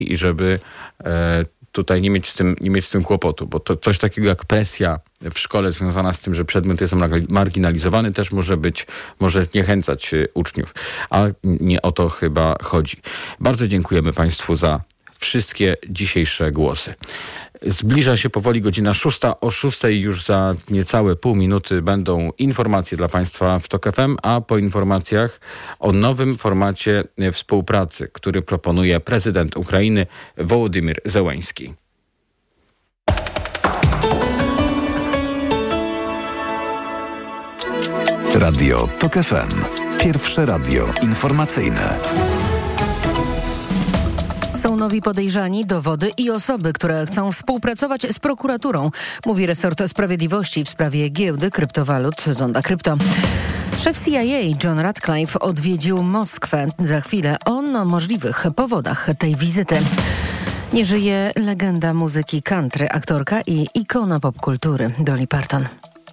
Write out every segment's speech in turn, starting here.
i żeby tutaj nie mieć z tym kłopotu, bo to coś takiego jak presja w szkole związana z tym, że przedmiot jest marginalizowany, też może zniechęcać uczniów, a nie o to chyba chodzi. Bardzo dziękujemy Państwu za wszystkie dzisiejsze głosy. Zbliża się powoli godzina 6. O 6 już za niecałe pół minuty będą informacje dla Państwa w TOK FM, a po informacjach o nowym formacie współpracy, który proponuje prezydent Ukrainy Wołodymyr Zełański. Radio TOK FM. Pierwsze radio informacyjne. Są nowi podejrzani, dowody i osoby, które chcą współpracować z prokuraturą, mówi resort sprawiedliwości w sprawie giełdy kryptowalut Zonda Krypto. Szef CIA John Ratcliffe odwiedził Moskwę. Za chwilę o możliwych powodach tej wizyty. Nie żyje legenda muzyki country, aktorka i ikona popkultury Dolly Parton.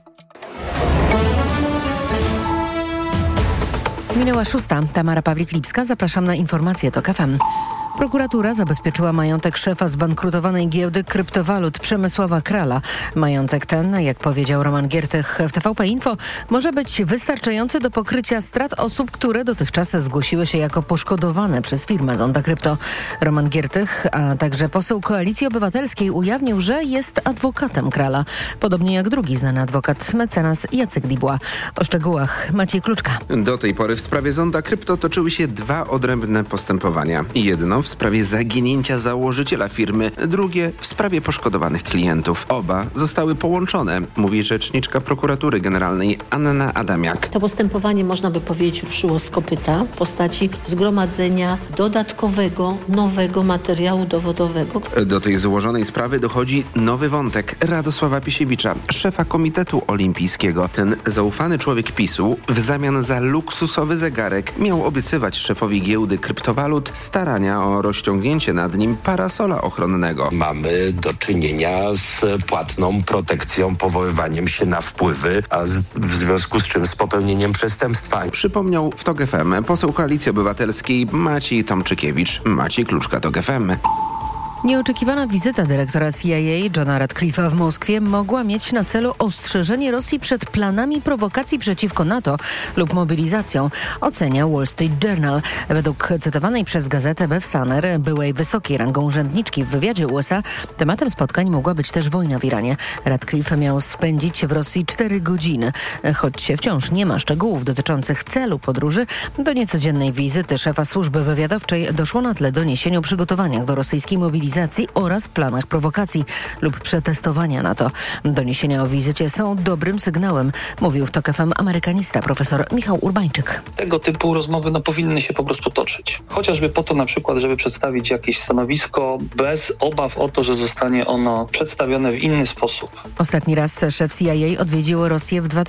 Minęła 6. Tamara Pawlik-Lipska. Zapraszam na informacje TOK FM. Prokuratura zabezpieczyła majątek szefa zbankrutowanej giełdy kryptowalut Przemysława Krala. Majątek ten, jak powiedział Roman Giertych w TVP Info, może być wystarczający do pokrycia strat osób, które dotychczas zgłosiły się jako poszkodowane przez firmę Zonda Krypto. Roman Giertych, a także poseł Koalicji Obywatelskiej ujawnił, że jest adwokatem Krala. Podobnie jak drugi znany adwokat, mecenas Jacek Dibła. O szczegółach Maciej Kluczka. Do tej pory w sprawie Zonda Krypto toczyły się dwa odrębne postępowania. Jedno w sprawie zaginięcia założyciela firmy, drugie w sprawie poszkodowanych klientów. Oba zostały połączone, mówi rzeczniczka prokuratury generalnej Anna Adamiak. To postępowanie, można by powiedzieć, ruszyło z kopyta w postaci zgromadzenia dodatkowego, nowego materiału dowodowego. Do tej złożonej sprawy dochodzi nowy wątek Radosława Pisiewicza, szefa Komitetu Olimpijskiego. Ten zaufany człowiek PiS-u w zamian za luksusowy zegarek miał obiecywać szefowi giełdy kryptowalut starania o rozciągnięcie nad nim parasola ochronnego. Mamy do czynienia z płatną protekcją, powoływaniem się na wpływy, a w związku z czym z popełnieniem przestępstwa. Przypomniał w TOK FM poseł Koalicji Obywatelskiej Maciej Tomczykiewicz. Maciej Kluczka, TOK FM. Nieoczekiwana wizyta dyrektora CIA Johna Ratcliffe'a w Moskwie mogła mieć na celu ostrzeżenie Rosji przed planami prowokacji przeciwko NATO lub mobilizacją, ocenia Wall Street Journal. Według cytowanej przez gazetę Bev Sanner, byłej wysokiej rangą urzędniczki w wywiadzie USA, tematem spotkań mogła być też wojna w Iranie. Ratcliffe miał spędzić w Rosji 4 godziny. Choć wciąż nie ma szczegółów dotyczących celu podróży, do niecodziennej wizyty szefa służby wywiadowczej doszło na tle doniesień o przygotowaniach do rosyjskiej mobilizacji oraz planach prowokacji lub przetestowania NATO. Doniesienia o wizycie są dobrym sygnałem, mówił w TOK FM amerykanista profesor Michał Urbańczyk. Tego typu rozmowy powinny się po prostu toczyć. Chociażby po to na przykład, żeby przedstawić jakieś stanowisko bez obaw o to, że zostanie ono przedstawione w inny sposób. Ostatni raz szef CIA odwiedził Rosję w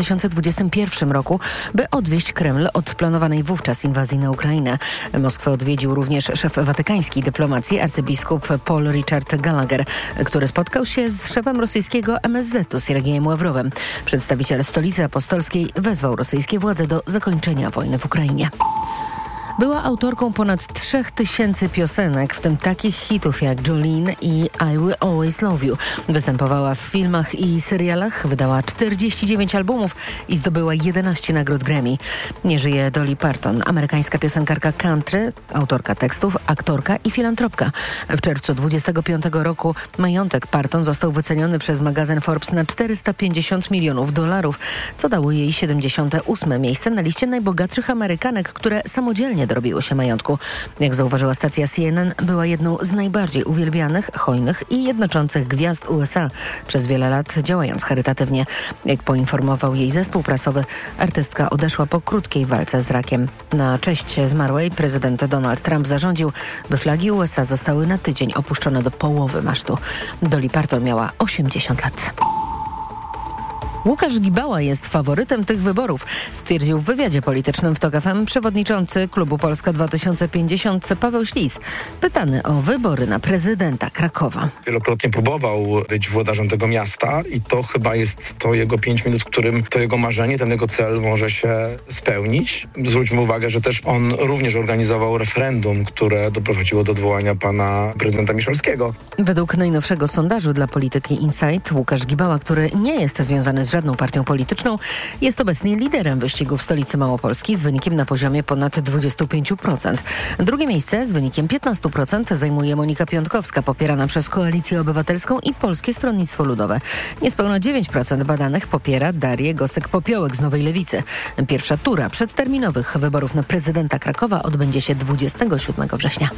2021 roku, by odwieść Kreml od planowanej wówczas inwazji na Ukrainę. Moskwę odwiedził również szef watykańskiej dyplomacji, arcybiskup Paul Richard Gallagher, który spotkał się z szefem rosyjskiego MSZ-u Siergiejem Ławrowem. Przedstawiciel Stolicy Apostolskiej wezwał rosyjskie władze do zakończenia wojny w Ukrainie. Była autorką ponad 3000 piosenek, w tym takich hitów jak Jolene i I Will Always Love You. Występowała w filmach i serialach, wydała 49 albumów i zdobyła 11 nagród Grammy. Nie żyje Dolly Parton, amerykańska piosenkarka country, autorka tekstów, aktorka i filantropka. W czerwcu 25 roku majątek Parton został wyceniony przez magazyn Forbes na $450 milionów, co dało jej 78. miejsce na liście najbogatszych Amerykanek, które samodzielnie dorobiło się majątku. Jak zauważyła stacja CNN, była jedną z najbardziej uwielbianych, hojnych i jednoczących gwiazd USA, przez wiele lat działając charytatywnie. Jak poinformował jej zespół prasowy, artystka odeszła po krótkiej walce z rakiem. Na cześć zmarłej prezydent Donald Trump zarządził, by flagi USA zostały na tydzień opuszczone do połowy masztu. Dolly Parton miała 80 lat. Łukasz Gibała jest faworytem tych wyborów, stwierdził w wywiadzie politycznym w TOK FM przewodniczący klubu Polska 2050 Paweł Ślis, pytany o wybory na prezydenta Krakowa. Wielokrotnie próbował być włodarzem tego miasta i to chyba jest to jego 5 minut, w którym to jego marzenie, ten jego cel może się spełnić. Zwróćmy uwagę, że też on również organizował referendum, które doprowadziło do odwołania pana prezydenta Miszalskiego. Według najnowszego sondażu dla Polityki Insight Łukasz Gibała, który nie jest związany z żadną partią polityczną, jest obecnie liderem wyścigu w stolicy Małopolski z wynikiem na poziomie ponad 25%. Drugie miejsce z wynikiem 15% zajmuje Monika Piątkowska, popierana przez Koalicję Obywatelską i Polskie Stronnictwo Ludowe. Niespełna 9% badanych popiera Darię Gosek-Popiołek z Nowej Lewicy. Pierwsza tura przedterminowych wyborów na prezydenta Krakowa odbędzie się 27 września.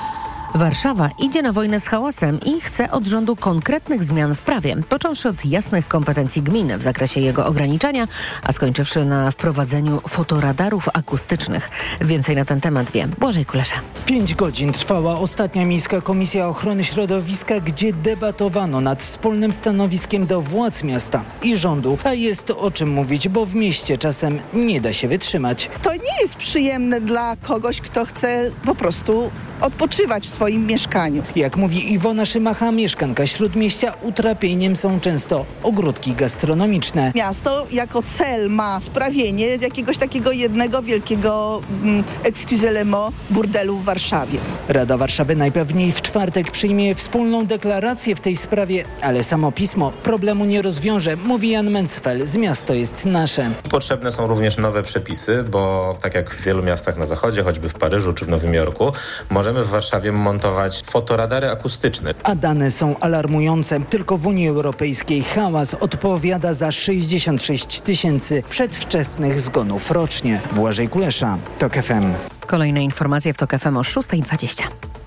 Warszawa idzie na wojnę z hałasem i chce od rządu konkretnych zmian w prawie, począwszy od jasnych kompetencji gminy w zakresie jego ograniczania, a skończywszy na wprowadzeniu fotoradarów akustycznych. Więcej na ten temat wie Błażej Kulesza. 5 godzin trwała ostatnia Miejska Komisja Ochrony Środowiska, gdzie debatowano nad wspólnym stanowiskiem do władz miasta i rządu. A jest o czym mówić, bo w mieście czasem nie da się wytrzymać. To nie jest przyjemne dla kogoś, kto chce po prostu odpoczywać w swoim mieszkaniu. Jak mówi Iwona Szymacha, mieszkanka Śródmieścia, utrapieniem są często ogródki gastronomiczne. Miasto jako cel ma sprawienie jakiegoś takiego jednego wielkiego, excusez le mot, burdelu w Warszawie. Rada Warszawy najpewniej w czwartek przyjmie wspólną deklarację w tej sprawie, ale samo pismo problemu nie rozwiąże, mówi Jan Mencfel z Miasto jest nasze. Potrzebne są również nowe przepisy, bo tak jak w wielu miastach na zachodzie, choćby w Paryżu czy w Nowym Jorku, możemy w Warszawie montować fotoradary akustyczne. A dane są alarmujące. Tylko w Unii Europejskiej hałas odpowiada za 66 000 przedwczesnych zgonów rocznie. Błażej Kulesza, TOK FM. Kolejne informacje w TOK FM o 6:20.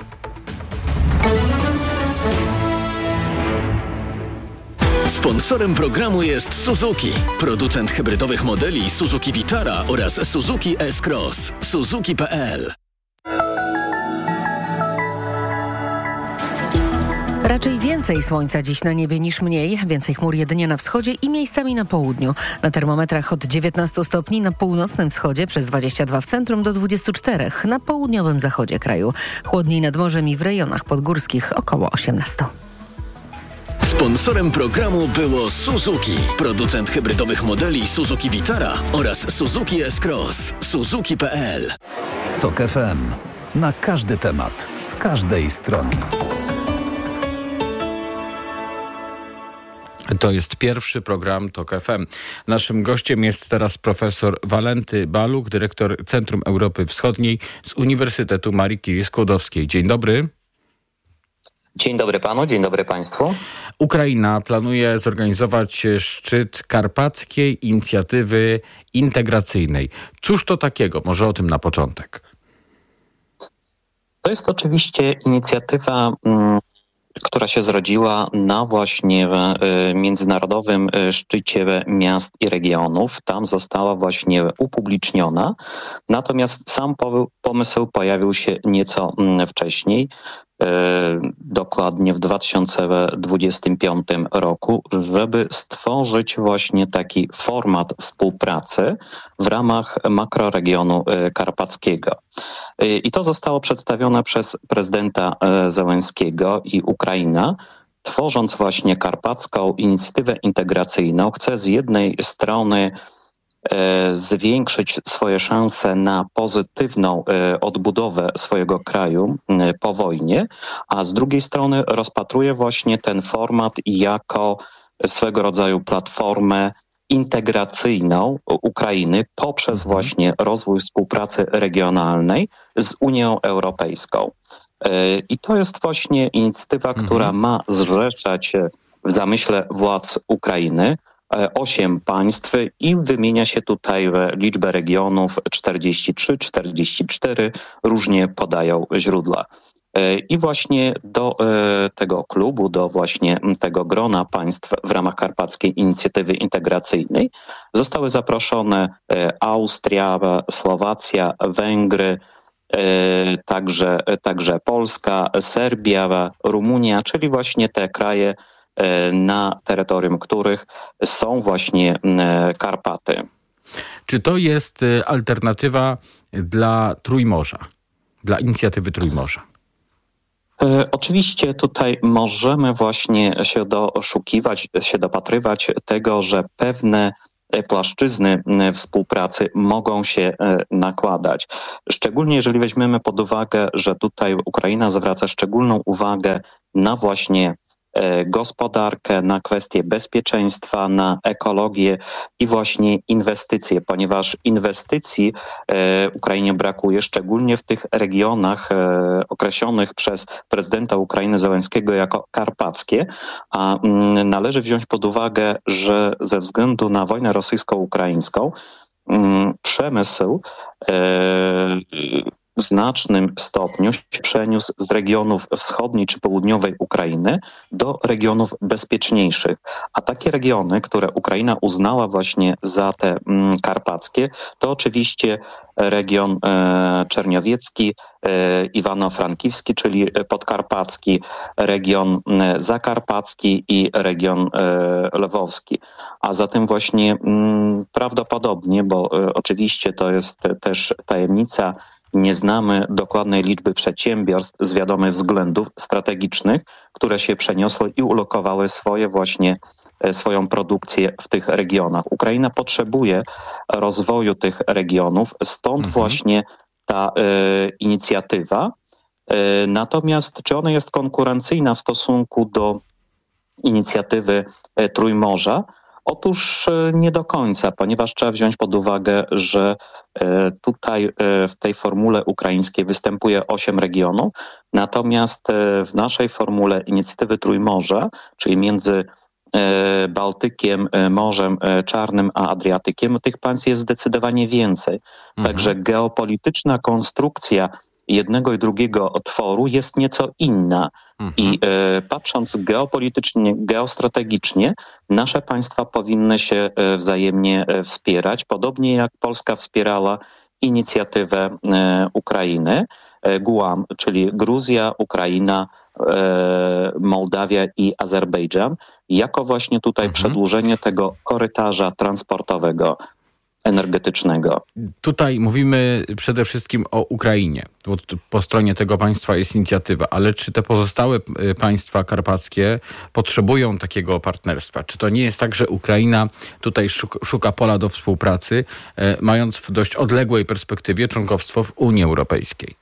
Sponsorem programu jest Suzuki, producent hybrydowych modeli Suzuki Vitara oraz Suzuki S-Cross. Suzuki.pl. Raczej więcej słońca dziś na niebie niż mniej. Więcej chmur jedynie na wschodzie i miejscami na południu. Na termometrach od 19 stopni na północnym wschodzie, przez 22 w centrum do 24 na południowym zachodzie kraju. Chłodniej nad morzem i w rejonach podgórskich około 18. Sponsorem programu było Suzuki, producent hybrydowych modeli Suzuki Vitara oraz Suzuki S-Cross. Suzuki.pl. TOK FM. Na każdy temat, z każdej strony. To jest pierwszy program TOK FM. Naszym gościem jest teraz profesor Walenty Baluk, dyrektor Centrum Europy Wschodniej z Uniwersytetu Marii Curie-Skłodowskiej. Dzień dobry. Dzień dobry panu, dzień dobry państwu. Ukraina planuje zorganizować szczyt Karpackiej Inicjatywy Integracyjnej. Cóż to takiego? Może o tym na początek. To jest oczywiście inicjatywa, która się zrodziła na właśnie międzynarodowym szczycie miast i regionów. Tam została właśnie upubliczniona. Natomiast sam pomysł pojawił się nieco wcześniej, dokładnie w 2025 roku, żeby stworzyć właśnie taki format współpracy w ramach makroregionu karpackiego. I to zostało przedstawione przez prezydenta Zełenskiego i Ukraina, tworząc właśnie Karpacką Inicjatywę Integracyjną, chce z jednej strony zwiększyć swoje szanse na pozytywną odbudowę swojego kraju po wojnie, a z drugiej strony rozpatruje właśnie ten format jako swego rodzaju platformę integracyjną Ukrainy poprzez właśnie rozwój współpracy regionalnej z Unią Europejską. I to jest właśnie inicjatywa, która ma zrzeszać w zamyśle władz Ukrainy 8 państw i wymienia się tutaj liczbę regionów 43, 44, różnie podają źródła. I właśnie do tego klubu, do właśnie tego grona państw w ramach Karpackiej Inicjatywy Integracyjnej zostały zaproszone Austria, Słowacja, Węgry, także Polska, Serbia, Rumunia, czyli właśnie te kraje na terytorium których są właśnie Karpaty. Czy to jest alternatywa dla Trójmorza, dla inicjatywy Trójmorza? Oczywiście tutaj możemy właśnie się dopatrywać tego, że pewne płaszczyzny współpracy mogą się nakładać. Szczególnie jeżeli weźmiemy pod uwagę, że tutaj Ukraina zwraca szczególną uwagę na właśnie gospodarkę, na kwestie bezpieczeństwa, na ekologię i właśnie inwestycje, ponieważ inwestycji Ukrainie brakuje, szczególnie w tych regionach określonych przez prezydenta Ukrainy Zełenskiego jako karpackie, a należy wziąć pod uwagę, że ze względu na wojnę rosyjsko-ukraińską przemysł w znacznym stopniu się przeniósł z regionów wschodniej czy południowej Ukrainy do regionów bezpieczniejszych. A takie regiony, które Ukraina uznała właśnie za te karpackie, to oczywiście region czerniowiecki, iwano-frankiwski, czyli podkarpacki, region zakarpacki i region lwowski. A zatem właśnie prawdopodobnie, bo oczywiście to jest też tajemnica, nie znamy dokładnej liczby przedsiębiorstw z wiadomych względów strategicznych, które się przeniosły i ulokowały swoją produkcję w tych regionach. Ukraina potrzebuje rozwoju tych regionów, stąd właśnie ta inicjatywa. Natomiast czy ona jest konkurencyjna w stosunku do inicjatywy Trójmorza? Otóż nie do końca, ponieważ trzeba wziąć pod uwagę, że tutaj w tej formule ukraińskiej występuje 8 regionów, natomiast w naszej formule inicjatywy Trójmorza, czyli między Bałtykiem, Morzem Czarnym a Adriatykiem, tych państw jest zdecydowanie więcej. Także geopolityczna konstrukcja jednego i drugiego otworu jest nieco inna. I patrząc geopolitycznie, geostrategicznie, nasze państwa powinny się wzajemnie wspierać, podobnie jak Polska wspierała inicjatywę Ukrainy, GUAM, czyli Gruzja, Ukraina, Mołdawia i Azerbejdżan, jako właśnie tutaj przedłużenie tego korytarza transportowego, energetycznego. Tutaj mówimy przede wszystkim o Ukrainie, bo po stronie tego państwa jest inicjatywa, ale czy te pozostałe państwa karpackie potrzebują takiego partnerstwa? Czy to nie jest tak, że Ukraina tutaj szuka pola do współpracy, mając w dość odległej perspektywie członkostwo w Unii Europejskiej?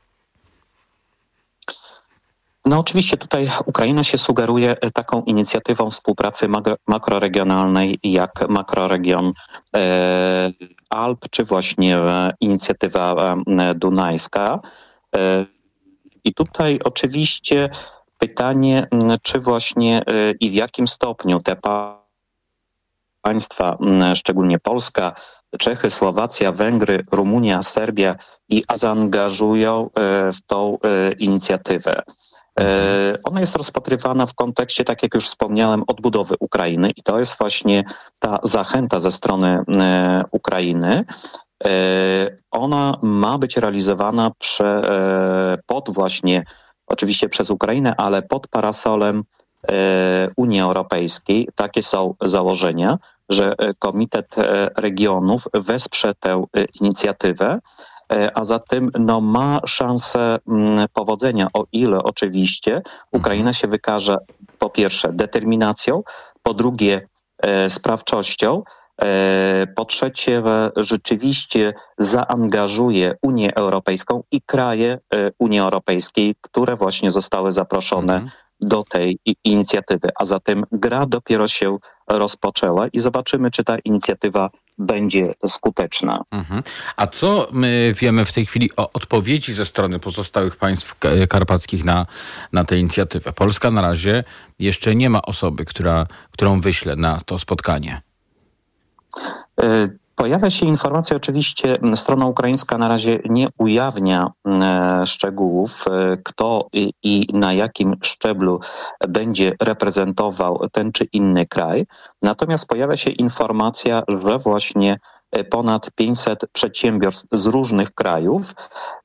No oczywiście tutaj Ukraina się sugeruje taką inicjatywą współpracy makroregionalnej jak makroregion Alp, czy właśnie inicjatywa dunajska. I tutaj oczywiście pytanie, czy właśnie i w jakim stopniu te państwa, szczególnie Polska, Czechy, Słowacja, Węgry, Rumunia, Serbia zaangażują w tą inicjatywę. Ona jest rozpatrywana w kontekście, tak jak już wspomniałem, odbudowy Ukrainy i to jest właśnie ta zachęta ze strony Ukrainy. Ona ma być realizowana pod właśnie, oczywiście przez Ukrainę, ale pod parasolem Unii Europejskiej. Takie są założenia, że Komitet Regionów wesprze tę inicjatywę, a zatem ma szansę powodzenia, o ile oczywiście Ukraina się wykaże po pierwsze determinacją, po drugie sprawczością, po trzecie rzeczywiście zaangażuje Unię Europejską i kraje Unii Europejskiej, które właśnie zostały zaproszone do tej inicjatywy. A zatem gra dopiero się rozpoczęła i zobaczymy, czy ta inicjatywa będzie skuteczna. A co my wiemy w tej chwili o odpowiedzi ze strony pozostałych państw karpackich na tę inicjatywę? Polska na razie jeszcze nie ma osoby, którą wyśle na to spotkanie. Pojawia się informacja, oczywiście strona ukraińska na razie nie ujawnia szczegółów, kto i na jakim szczeblu będzie reprezentował ten czy inny kraj. Natomiast pojawia się informacja, że właśnie ponad 500 przedsiębiorstw z różnych krajów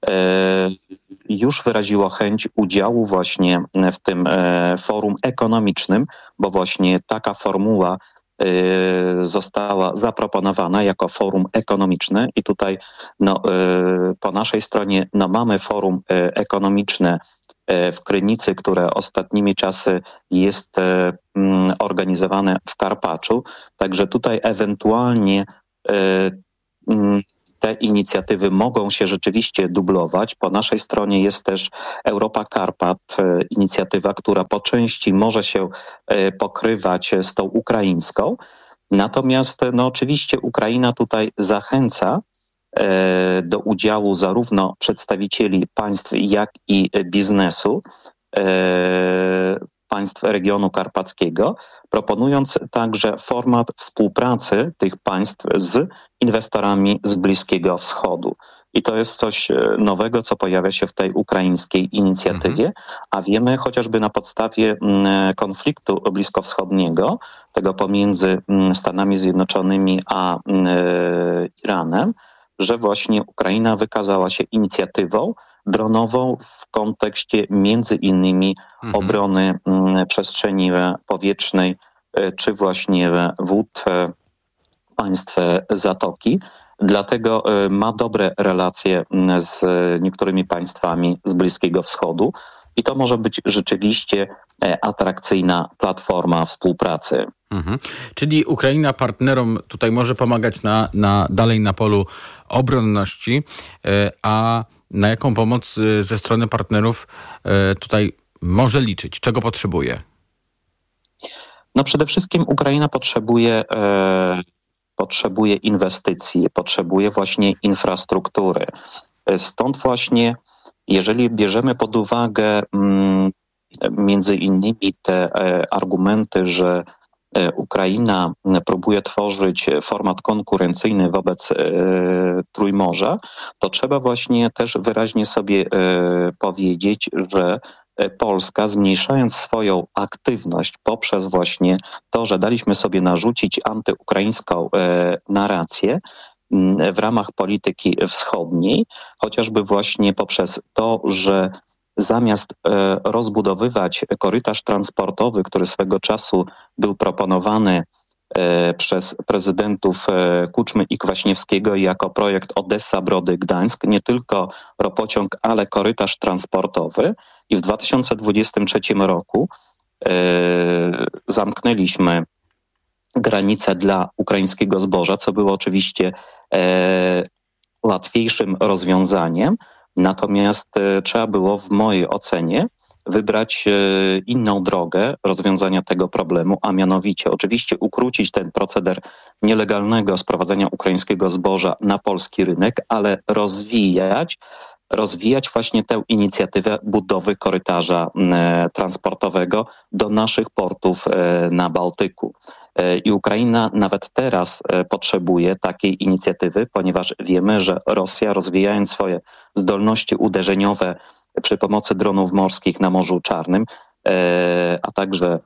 już wyraziło chęć udziału właśnie w tym forum ekonomicznym, bo właśnie taka formuła została zaproponowana jako forum ekonomiczne i tutaj po naszej stronie mamy forum ekonomiczne w Krynicy, które ostatnimi czasy jest organizowane w Karpaczu. Także tutaj ewentualnie te inicjatywy mogą się rzeczywiście dublować. Po naszej stronie jest też Europa Karpat, inicjatywa, która po części może się pokrywać z tą ukraińską. Natomiast oczywiście Ukraina tutaj zachęca do udziału zarówno przedstawicieli państw, jak i biznesu, państw regionu karpackiego, proponując także format współpracy tych państw z inwestorami z Bliskiego Wschodu. I to jest coś nowego, co pojawia się w tej ukraińskiej inicjatywie, a wiemy chociażby na podstawie konfliktu bliskowschodniego, tego pomiędzy Stanami Zjednoczonymi a Iranem, że właśnie Ukraina wykazała się inicjatywą dronową w kontekście między innymi obrony przestrzeni powietrznej czy właśnie wód państw Zatoki. Dlatego ma dobre relacje z niektórymi państwami z Bliskiego Wschodu i to może być rzeczywiście atrakcyjna platforma współpracy. Czyli Ukraina partnerom tutaj może pomagać dalej na polu obronności, a na jaką pomoc ze strony partnerów tutaj może liczyć? Czego potrzebuje? Przede wszystkim Ukraina potrzebuje inwestycji, potrzebuje właśnie infrastruktury. Stąd właśnie, jeżeli bierzemy pod uwagę między innymi te argumenty, że Ukraina próbuje tworzyć format konkurencyjny wobec Trójmorza, to trzeba właśnie też wyraźnie sobie powiedzieć, że Polska, zmniejszając swoją aktywność poprzez właśnie to, że daliśmy sobie narzucić antyukraińską narrację w ramach polityki wschodniej, chociażby właśnie poprzez to, że zamiast rozbudowywać korytarz transportowy, który swego czasu był proponowany przez prezydentów Kuczmy i Kwaśniewskiego jako projekt Odessa-Brody-Gdańsk, nie tylko ropociąg, ale korytarz transportowy. I w 2023 roku zamknęliśmy granice dla ukraińskiego zboża, co było oczywiście łatwiejszym rozwiązaniem. Natomiast trzeba było w mojej ocenie wybrać inną drogę rozwiązania tego problemu, a mianowicie oczywiście ukrócić ten proceder nielegalnego sprowadzania ukraińskiego zboża na polski rynek, ale rozwijać właśnie tę inicjatywę budowy korytarza transportowego do naszych portów na Bałtyku. I Ukraina nawet teraz potrzebuje takiej inicjatywy, ponieważ wiemy, że Rosja, rozwijając swoje zdolności uderzeniowe przy pomocy dronów morskich na Morzu Czarnym, a także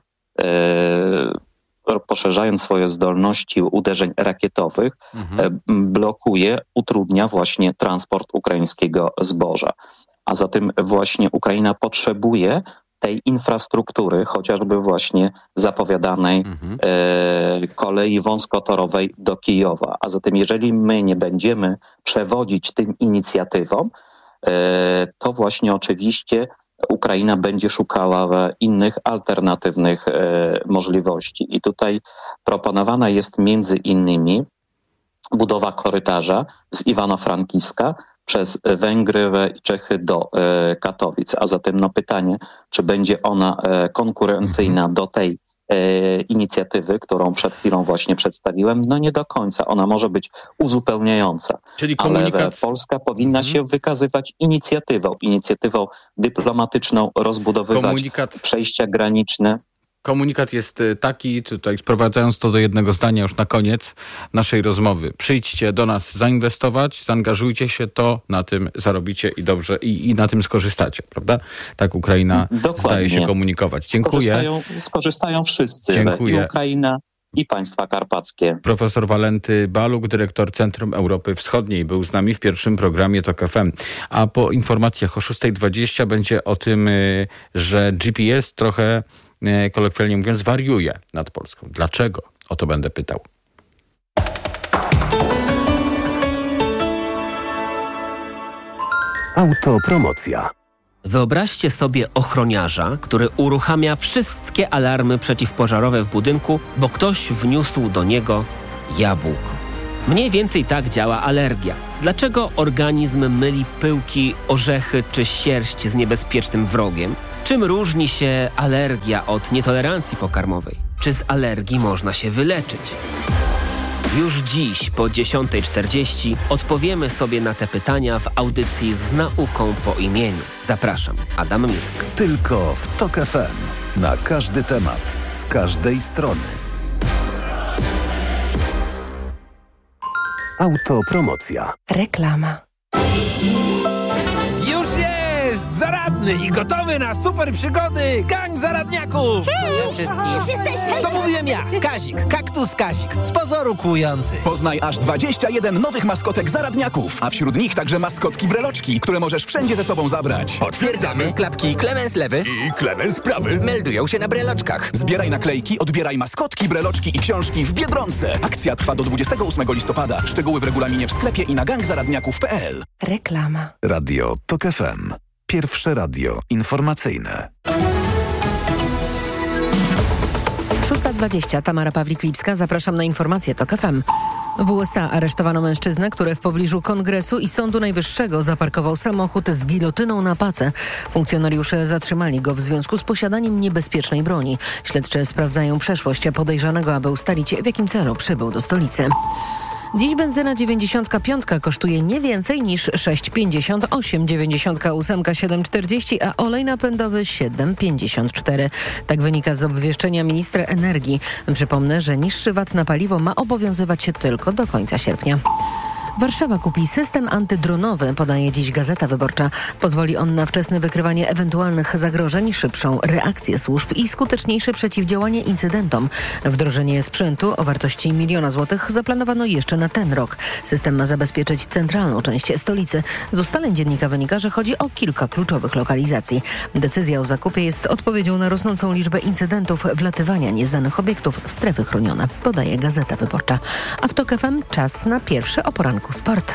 poszerzając swoje zdolności uderzeń rakietowych, utrudnia właśnie transport ukraińskiego zboża. A zatem właśnie Ukraina potrzebuje tej infrastruktury, chociażby właśnie zapowiadanej kolei wąskotorowej do Kijowa. A zatem jeżeli my nie będziemy przewodzić tym inicjatywom, to właśnie oczywiście Ukraina będzie szukała innych alternatywnych możliwości. I tutaj proponowana jest między innymi budowa korytarza z Iwano-Frankiwska przez Węgry i Czechy do Katowic. A zatem pytanie, czy będzie ona konkurencyjna do tej inicjatywy, którą przed chwilą właśnie przedstawiłem, nie do końca. Ona może być uzupełniająca. Czyli komunikat... Ale Polska powinna się wykazywać inicjatywą dyplomatyczną, rozbudowywać przejścia graniczne. Komunikat jest taki, tutaj sprowadzając to do jednego zdania już na koniec naszej rozmowy. Przyjdźcie do nas zainwestować, zaangażujcie się, to na tym zarobicie i dobrze i na tym skorzystacie, prawda? Tak Ukraina zdaje się komunikować. Dziękuję. Skorzystają wszyscy. Dziękuję. I Ukraina, i państwa karpackie. Profesor Walenty Baluk, dyrektor Centrum Europy Wschodniej, był z nami w pierwszym programie TOK FM. A po informacjach o 6:20 będzie o tym, że GPS trochę, kolokwialnie mówiąc, wariuje nad Polską. Dlaczego? O to będę pytał. Autopromocja. Wyobraźcie sobie ochroniarza, który uruchamia wszystkie alarmy przeciwpożarowe w budynku, bo ktoś wniósł do niego jabłko. Mniej więcej tak działa alergia. Dlaczego organizm myli pyłki, orzechy czy sierść z niebezpiecznym wrogiem? Czym różni się alergia od nietolerancji pokarmowej? Czy z alergii można się wyleczyć? Już dziś po 10:40 odpowiemy sobie na te pytania w audycji z nauką po imieniu. Zapraszam, Adam Mirek. Tylko w TOK FM. Na każdy temat, z każdej strony. Autopromocja. Reklama. Już jest! Zaradny i gotowy na super przygody! Gang zaradniaków! Już jesteśmy! To mówiłem ja, Kazik, kaktus Kazik, z pozoru kłujący. Poznaj aż 21 nowych maskotek zaradniaków, a wśród nich także maskotki breloczki, które możesz wszędzie ze sobą zabrać. Potwierdzamy, klapki Klemens lewy I Klemens prawy meldują się na breloczkach. Zbieraj naklejki, odbieraj maskotki, breloczki i książki w Biedronce. Akcja trwa do 28 listopada. Szczegóły w regulaminie w sklepie i na gangzaradniaków.pl. Reklama. Radio TOK FM. Pierwsze radio informacyjne. 6:20. Tamara Pawlik-Lipska. Zapraszam na informacje TOK FM. W USA aresztowano mężczyznę, który w pobliżu Kongresu i Sądu Najwyższego zaparkował samochód z gilotyną na pace. Funkcjonariusze zatrzymali go w związku z posiadaniem niebezpiecznej broni. Śledczy sprawdzają przeszłość podejrzanego, aby ustalić, w jakim celu przybył do stolicy. Dziś benzyna 95 kosztuje nie więcej niż 6,58, 98 7,40, a olej napędowy 7,54. Tak wynika z obwieszczenia ministra energii. Przypomnę, że niższy VAT na paliwo ma obowiązywać się tylko do końca sierpnia. Warszawa kupi system antydronowy, podaje dziś Gazeta Wyborcza. Pozwoli on na wczesne wykrywanie ewentualnych zagrożeń, szybszą reakcję służb i skuteczniejsze przeciwdziałanie incydentom. Wdrożenie sprzętu o wartości 1 000 000 złotych zaplanowano jeszcze na ten rok. System ma zabezpieczyć centralną część stolicy. Z ustaleń dziennika wynika, że chodzi o kilka kluczowych lokalizacji. Decyzja o zakupie jest odpowiedzią na rosnącą liczbę incydentów wlatywania nieznanych obiektów w strefy chronione, podaje Gazeta Wyborcza. A w TOK FM czas na pierwszy o poranku sport.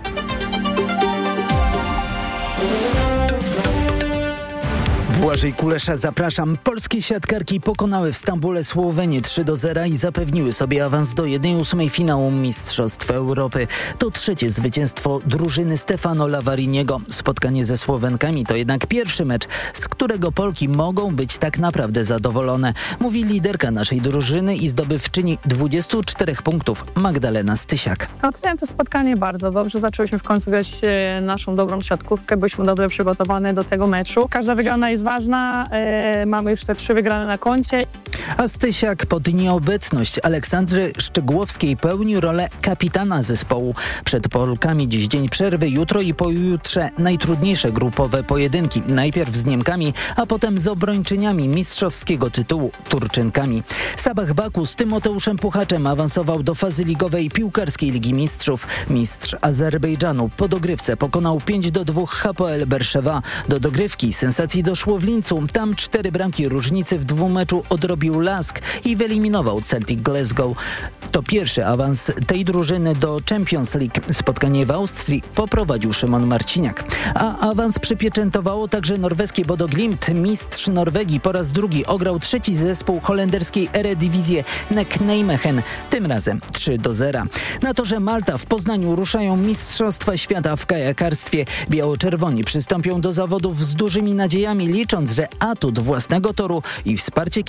Błażej Kulesza, zapraszam. Polskie siatkarki pokonały w Stambule Słowenię 3-0 i zapewniły sobie awans do 1/8 finału Mistrzostw Europy. To trzecie zwycięstwo drużyny Stefano Lavariniego. Spotkanie ze Słowenkami to jednak pierwszy mecz, z którego Polki mogą być tak naprawdę zadowolone. Mówi liderka naszej drużyny i zdobywczyni 24 punktów Magdalena Stysiak. Oceniam to spotkanie bardzo dobrze. Zaczęłyśmy w końcu grać naszą dobrą siatkówkę. Byliśmy dobrze przygotowane do tego meczu. Każda wygrana jest ważna. Mamy już te 3 wygrane na koncie. A Stysiak pod nieobecność Aleksandry Szczegłowskiej pełni rolę kapitana zespołu. Przed Polkami dziś dzień przerwy, jutro i pojutrze najtrudniejsze grupowe pojedynki. Najpierw z Niemkami, a potem z obrończyniami mistrzowskiego tytułu Turczynkami. Sabah Baku z Tymoteuszem Puchaczem awansował do fazy ligowej piłkarskiej Ligi Mistrzów. Mistrz Azerbejdżanu po dogrywce pokonał 5-2 Hapoel Berszewa. Do dogrywki sensacji doszło w Lincu. Tam 4 bramki różnicy w dwumeczu odrobił Lask i wyeliminował Celtic Glasgow. To pierwszy awans tej drużyny do Champions League. Spotkanie w Austrii poprowadził Szymon Marciniak. A awans przypieczętowało także norweskie Bodo Glimt. Mistrz Norwegii po raz drugi ograł trzeci zespół holenderskiej Eredivisie NEC Nijmegen. Tym razem 3-0. Na torze Malta w Poznaniu ruszają Mistrzostwa Świata w kajakarstwie. Biało-czerwoni przystąpią do zawodów z dużymi nadziejami, licząc, że atut własnego toru i wsparcie kibiców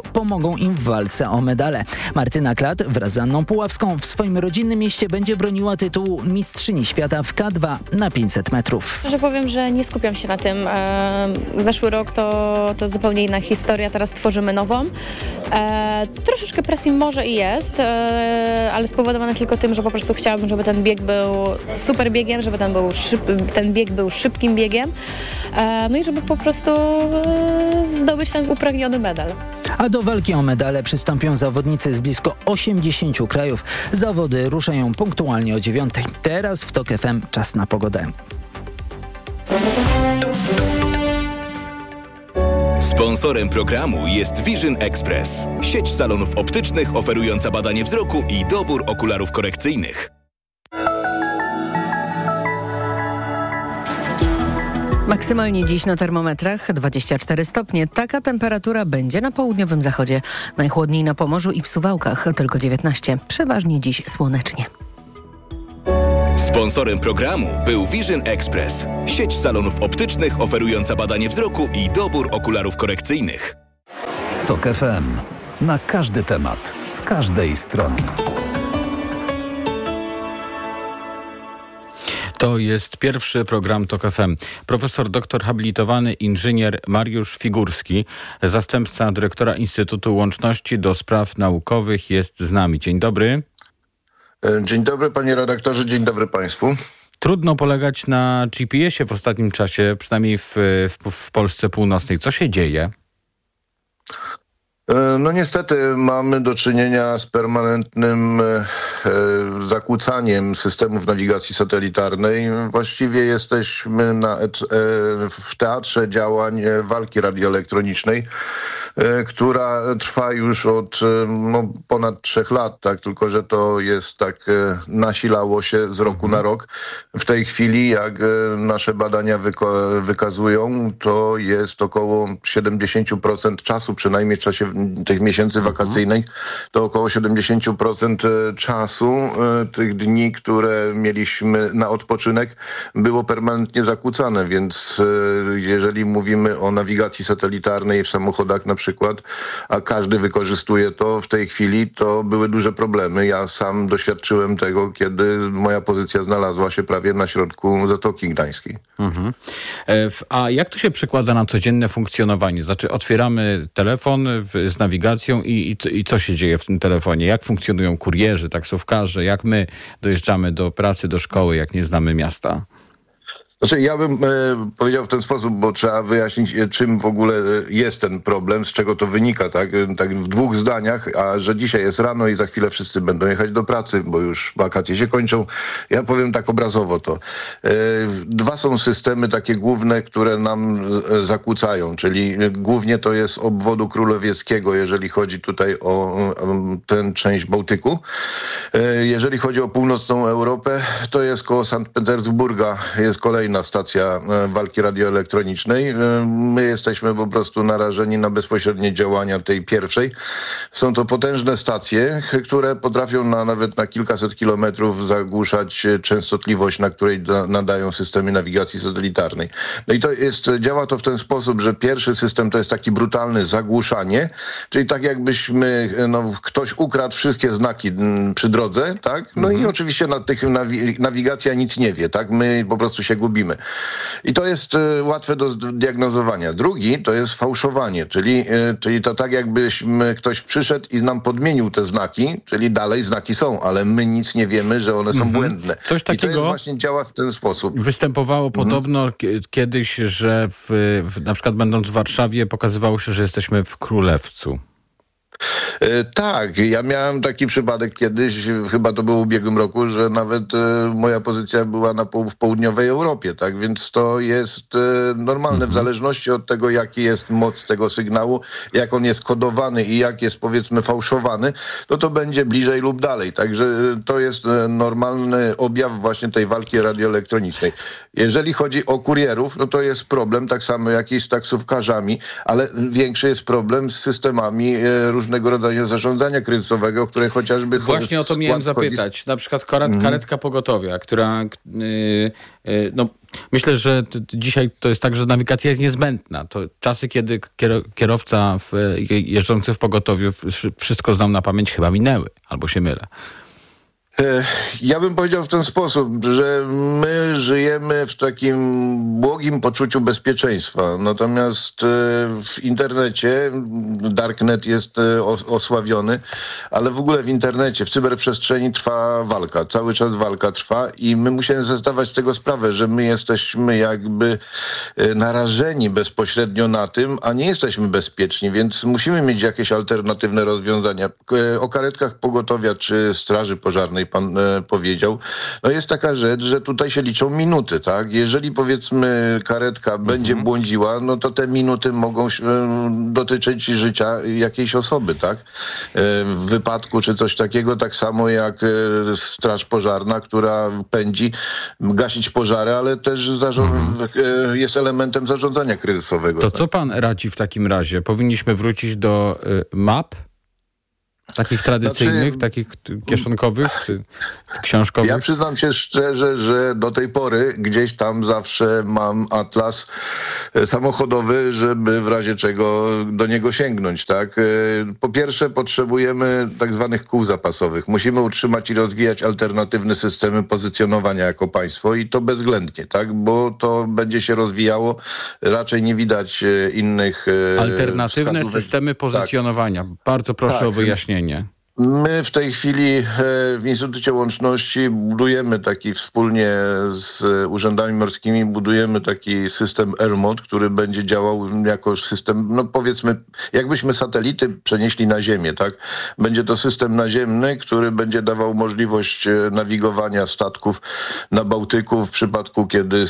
pomogą im w walce o medale. Martyna Klat wraz z Anną Puławską w swoim rodzinnym mieście będzie broniła tytułu mistrzyni świata w K2 na 500 metrów. Że powiem, że nie skupiam się na tym. Zeszły rok to zupełnie inna historia, teraz tworzymy nową. Troszeczkę presji może i jest, ale spowodowane tylko tym, że po prostu chciałabym, żeby ten bieg był super biegiem, żeby ten bieg był szybkim biegiem, no i żeby po prostu zdobyć ten upragniony medal. A do walki o medale przystąpią zawodnicy z blisko 80 krajów. Zawody ruszają punktualnie o 9. Teraz w TOK FM czas na pogodę. Sponsorem programu jest Vision Express, sieć salonów optycznych oferująca badanie wzroku i dobór okularów korekcyjnych. Maksymalnie dziś na termometrach 24 stopnie. Taka temperatura będzie na południowym zachodzie. Najchłodniej na Pomorzu i w Suwałkach, tylko 19. Przeważnie dziś słonecznie. Sponsorem programu był Vision Express, sieć salonów optycznych oferująca badanie wzroku i dobór okularów korekcyjnych. TOK FM. Na każdy temat, z każdej strony. To jest pierwszy program TOK FM. Profesor doktor habilitowany inżynier Mariusz Figurski, zastępca dyrektora Instytutu Łączności do Spraw Naukowych, jest z nami. Dzień dobry. Dzień dobry panie redaktorze, dzień dobry państwu. Trudno polegać na GPS-ie w ostatnim czasie, przynajmniej w Polsce Północnej. Co się dzieje? No niestety mamy do czynienia z permanentnym zakłócaniem systemów nawigacji satelitarnej. Właściwie jesteśmy w teatrze działań walki radioelektronicznej, która trwa już od ponad 3 lat, tak? Tylko że to jest tak, nasilało się z roku na rok. W tej chwili, jak nasze badania wykazują, to jest około 70% czasu, przynajmniej w czasie tych miesięcy wakacyjnych, to około 70% czasu tych dni, które mieliśmy na odpoczynek, było permanentnie zakłócane, więc jeżeli mówimy o nawigacji satelitarnej w samochodach na przykład, a każdy wykorzystuje to w tej chwili, to były duże problemy. Ja sam doświadczyłem tego, kiedy moja pozycja znalazła się prawie na środku Zatoki Gdańskiej. A jak to się przekłada na codzienne funkcjonowanie? Znaczy otwieramy telefon z nawigacją i co się dzieje w tym telefonie? Jak funkcjonują kurierzy, taksówkarze? Jak my dojeżdżamy do pracy, do szkoły, jak nie znamy miasta? Znaczy, ja bym powiedział w ten sposób, bo trzeba wyjaśnić, czym w ogóle jest ten problem, z czego to wynika, tak w 2 zdaniach, a że dzisiaj jest rano i za chwilę wszyscy będą jechać do pracy, bo już wakacje się kończą. Ja powiem tak obrazowo to. 2 są systemy takie główne, które nam zakłócają, czyli głównie to jest obwodu królewieckiego, jeżeli chodzi tutaj o tę część Bałtyku. Jeżeli chodzi o północną Europę, to jest koło Sankt Petersburga, jest kolejna stacja walki radioelektronicznej. My jesteśmy po prostu narażeni na bezpośrednie działania tej pierwszej. Są to potężne stacje, które potrafią nawet na kilkaset kilometrów zagłuszać częstotliwość, na której nadają systemy nawigacji satelitarnej. No i działa to w ten sposób, że pierwszy system to jest taki brutalny zagłuszanie, czyli tak jakbyśmy, ktoś ukradł wszystkie znaki przy drodze, tak? No i oczywiście na tych nawigacja nic nie wie, tak? My po prostu się gubimy. I to jest łatwe do diagnozowania. Drugi to jest fałszowanie, czyli to tak jakbyśmy ktoś przyszedł i nam podmienił te znaki, czyli dalej znaki są, ale my nic nie wiemy, że one są błędne. Coś takiego i to właśnie działa w ten sposób. Występowało podobno kiedyś, że na przykład będąc w Warszawie pokazywało się, że jesteśmy w Królewcu. Tak, ja miałem taki przypadek kiedyś, chyba to było w ubiegłym roku, że nawet moja pozycja była w południowej Europie, tak, więc to jest normalne w zależności od tego, jaki jest moc tego sygnału, jak on jest kodowany i jak jest powiedzmy fałszowany, to będzie bliżej lub dalej, także to jest normalny objaw właśnie tej walki radioelektronicznej. Jeżeli chodzi o kurierów, to jest problem tak samo jak i z taksówkarzami, ale większy jest problem z systemami różnego rodzaju rozwiązanie zarządzania kryzysowego, które chociażby... Właśnie o to miałem zapytać. Na przykład karetka pogotowia, która... myślę, że dzisiaj to jest tak, że nawigacja jest niezbędna. To czasy, kiedy kierowca jeżdżący w pogotowiu wszystko znał na pamięć, chyba minęły. Albo się mylę. Ja bym powiedział w ten sposób, że my żyjemy w takim błogim poczuciu bezpieczeństwa. Natomiast w internecie, darknet jest osławiony, ale w ogóle w internecie, w cyberprzestrzeni trwa walka. Cały czas walka trwa i my musimy sobie zdawać z tego sprawę, że my jesteśmy jakby narażeni bezpośrednio na tym, a nie jesteśmy bezpieczni, więc musimy mieć jakieś alternatywne rozwiązania. O karetkach pogotowia czy straży pożarnej pan powiedział. No jest taka rzecz, że tutaj się liczą minuty, tak? Jeżeli powiedzmy karetka będzie błądziła, no to te minuty mogą dotyczyć życia jakiejś osoby, tak? W wypadku czy coś takiego, tak samo jak straż pożarna, która pędzi gasić pożary, ale też jest elementem zarządzania kryzysowego. To tak? co pan radzi w takim razie? Powinniśmy wrócić do map? Takich tradycyjnych, takich kieszonkowych czy książkowych? Ja przyznam się szczerze, że do tej pory gdzieś tam zawsze mam atlas samochodowy, żeby w razie czego do niego sięgnąć, tak? Po pierwsze potrzebujemy tak zwanych kół zapasowych. Musimy utrzymać i rozwijać alternatywne systemy pozycjonowania jako państwo i to bezwzględnie, tak? Bo to będzie się rozwijało. Raczej nie widać innych alternatywne wskazówek. Systemy pozycjonowania. Tak. Bardzo proszę o wyjaśnienie. My w tej chwili w Instytucie Łączności budujemy taki wspólnie z urzędami morskimi, budujemy taki system AirMod, który będzie działał jako system, no powiedzmy, jakbyśmy satelity przenieśli na Ziemię, tak? Będzie to system naziemny, który będzie dawał możliwość nawigowania statków na Bałtyku w przypadku, kiedy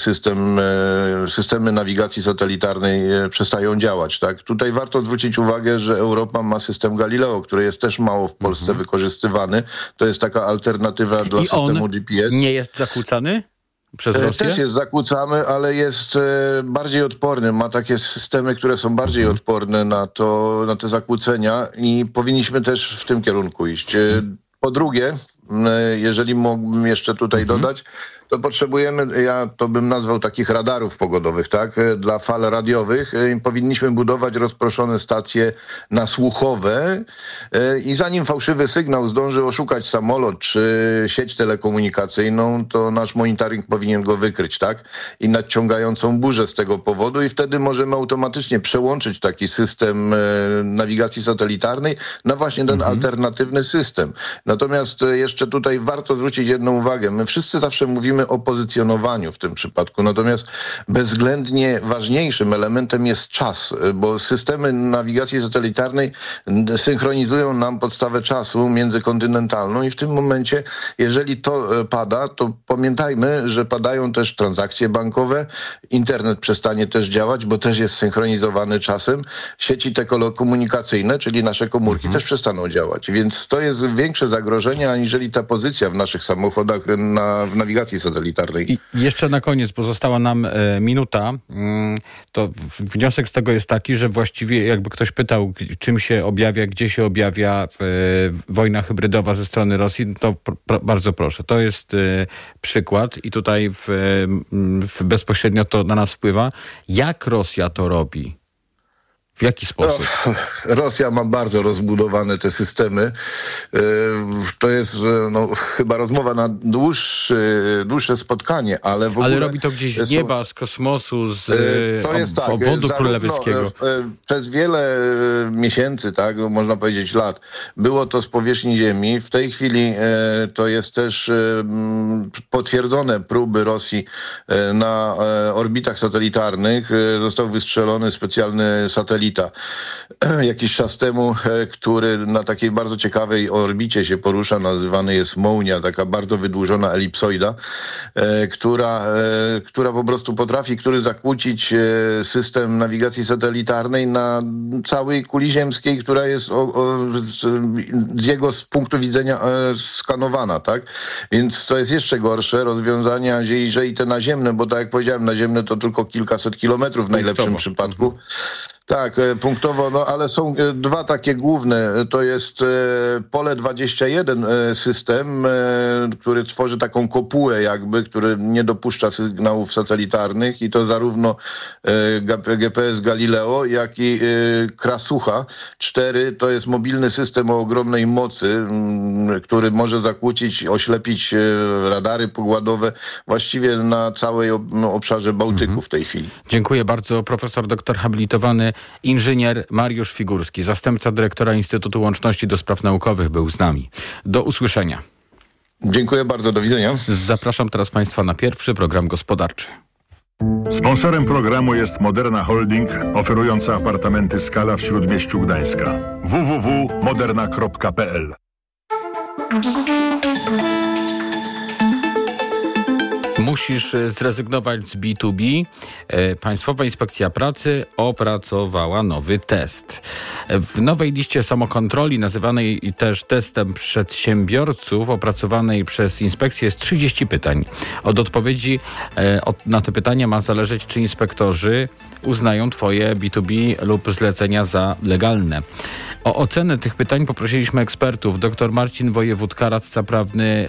systemy nawigacji satelitarnej przestają działać, tak? Tutaj warto zwrócić uwagę, że Europa ma system Galileo, który jest też mało w Polsce wykorzystywany. To jest taka alternatywa dla systemu GPS. Nie jest zakłócany przez Rosję? Też jest zakłócany, ale jest bardziej odporny. Ma takie systemy, które są bardziej odporne na te zakłócenia i powinniśmy też w tym kierunku iść. Po drugie, jeżeli mógłbym jeszcze tutaj dodać, to potrzebujemy, ja to bym nazwał takich radarów pogodowych, tak? Dla fal radiowych. Powinniśmy budować rozproszone stacje nasłuchowe i zanim fałszywy sygnał zdąży oszukać samolot czy sieć telekomunikacyjną, to nasz monitoring powinien go wykryć, tak? I nadciągającą burzę z tego powodu i wtedy możemy automatycznie przełączyć taki system nawigacji satelitarnej na właśnie ten alternatywny system. Natomiast jeszcze tutaj warto zwrócić jedną uwagę. My wszyscy zawsze mówimy o pozycjonowaniu w tym przypadku, natomiast bezwzględnie ważniejszym elementem jest czas, bo systemy nawigacji satelitarnej synchronizują nam podstawę czasu międzykontynentalną i w tym momencie, jeżeli to pada, to pamiętajmy, że padają też transakcje bankowe, internet przestanie też działać, bo też jest synchronizowany czasem, sieci telekomunikacyjne, czyli nasze komórki też przestaną działać, więc to jest większe zagrożenie, aniżeli ta pozycja w naszych samochodach w nawigacji satelitarnej. I jeszcze na koniec, bo została nam minuta, to wniosek z tego jest taki, że właściwie jakby ktoś pytał, czym się objawia, gdzie się objawia wojna hybrydowa ze strony Rosji, to bardzo proszę. To jest przykład i tutaj bezpośrednio to na nas wpływa. Jak Rosja to robi? W jaki sposób? Rosja ma bardzo rozbudowane te systemy. To jest chyba rozmowa na dłuższe spotkanie, ale w ogóle... Ale robi to gdzieś z nieba, z kosmosu, z obwodu królewskiego. Przez wiele miesięcy, tak, można powiedzieć lat, było to z powierzchni Ziemi. W tej chwili to jest też potwierdzone próby Rosji na orbitach satelitarnych. Został wystrzelony specjalny satelita jakiś czas temu, który na takiej bardzo ciekawej orbicie się porusza, nazywany jest Mounia, taka bardzo wydłużona elipsoida, która po prostu potrafi zakłócić system nawigacji satelitarnej na całej kuli ziemskiej, która jest z jego punktu widzenia skanowana, tak? Więc to jest jeszcze gorsze rozwiązania, jeżeli te naziemne, bo tak jak powiedziałem, naziemne to tylko kilkaset kilometrów w najlepszym przypadku. Tak, punktowo, ale są dwa takie główne. To jest Pole 21 system, który tworzy taką kopułę jakby, który nie dopuszcza sygnałów satelitarnych i to zarówno GPS Galileo, jak i Krasucha 4. To jest mobilny system o ogromnej mocy, który może zakłócić, oślepić radary pokładowe właściwie na całej obszarze Bałtyku w tej chwili. Dziękuję bardzo. Profesor doktor habilitowany inżynier Mariusz Figurski, zastępca dyrektora Instytutu Łączności do Spraw Naukowych, był z nami. Do usłyszenia. Dziękuję bardzo, do widzenia. Zapraszam teraz Państwa na pierwszy program gospodarczy. Sponsorem programu jest Moderna Holding, oferująca apartamenty Skala w Śródmieściu Gdańska. www.moderna.pl. Musisz zrezygnować z B2B. Państwowa Inspekcja Pracy opracowała nowy test. W nowej liście samokontroli, nazywanej też testem przedsiębiorców, opracowanej przez inspekcję, jest 30 pytań. Od odpowiedzi na te pytania ma zależeć, czy inspektorzy uznają Twoje B2B lub zlecenia za legalne. O ocenę tych pytań poprosiliśmy ekspertów. Dr Marcin Wojewódka, radca prawny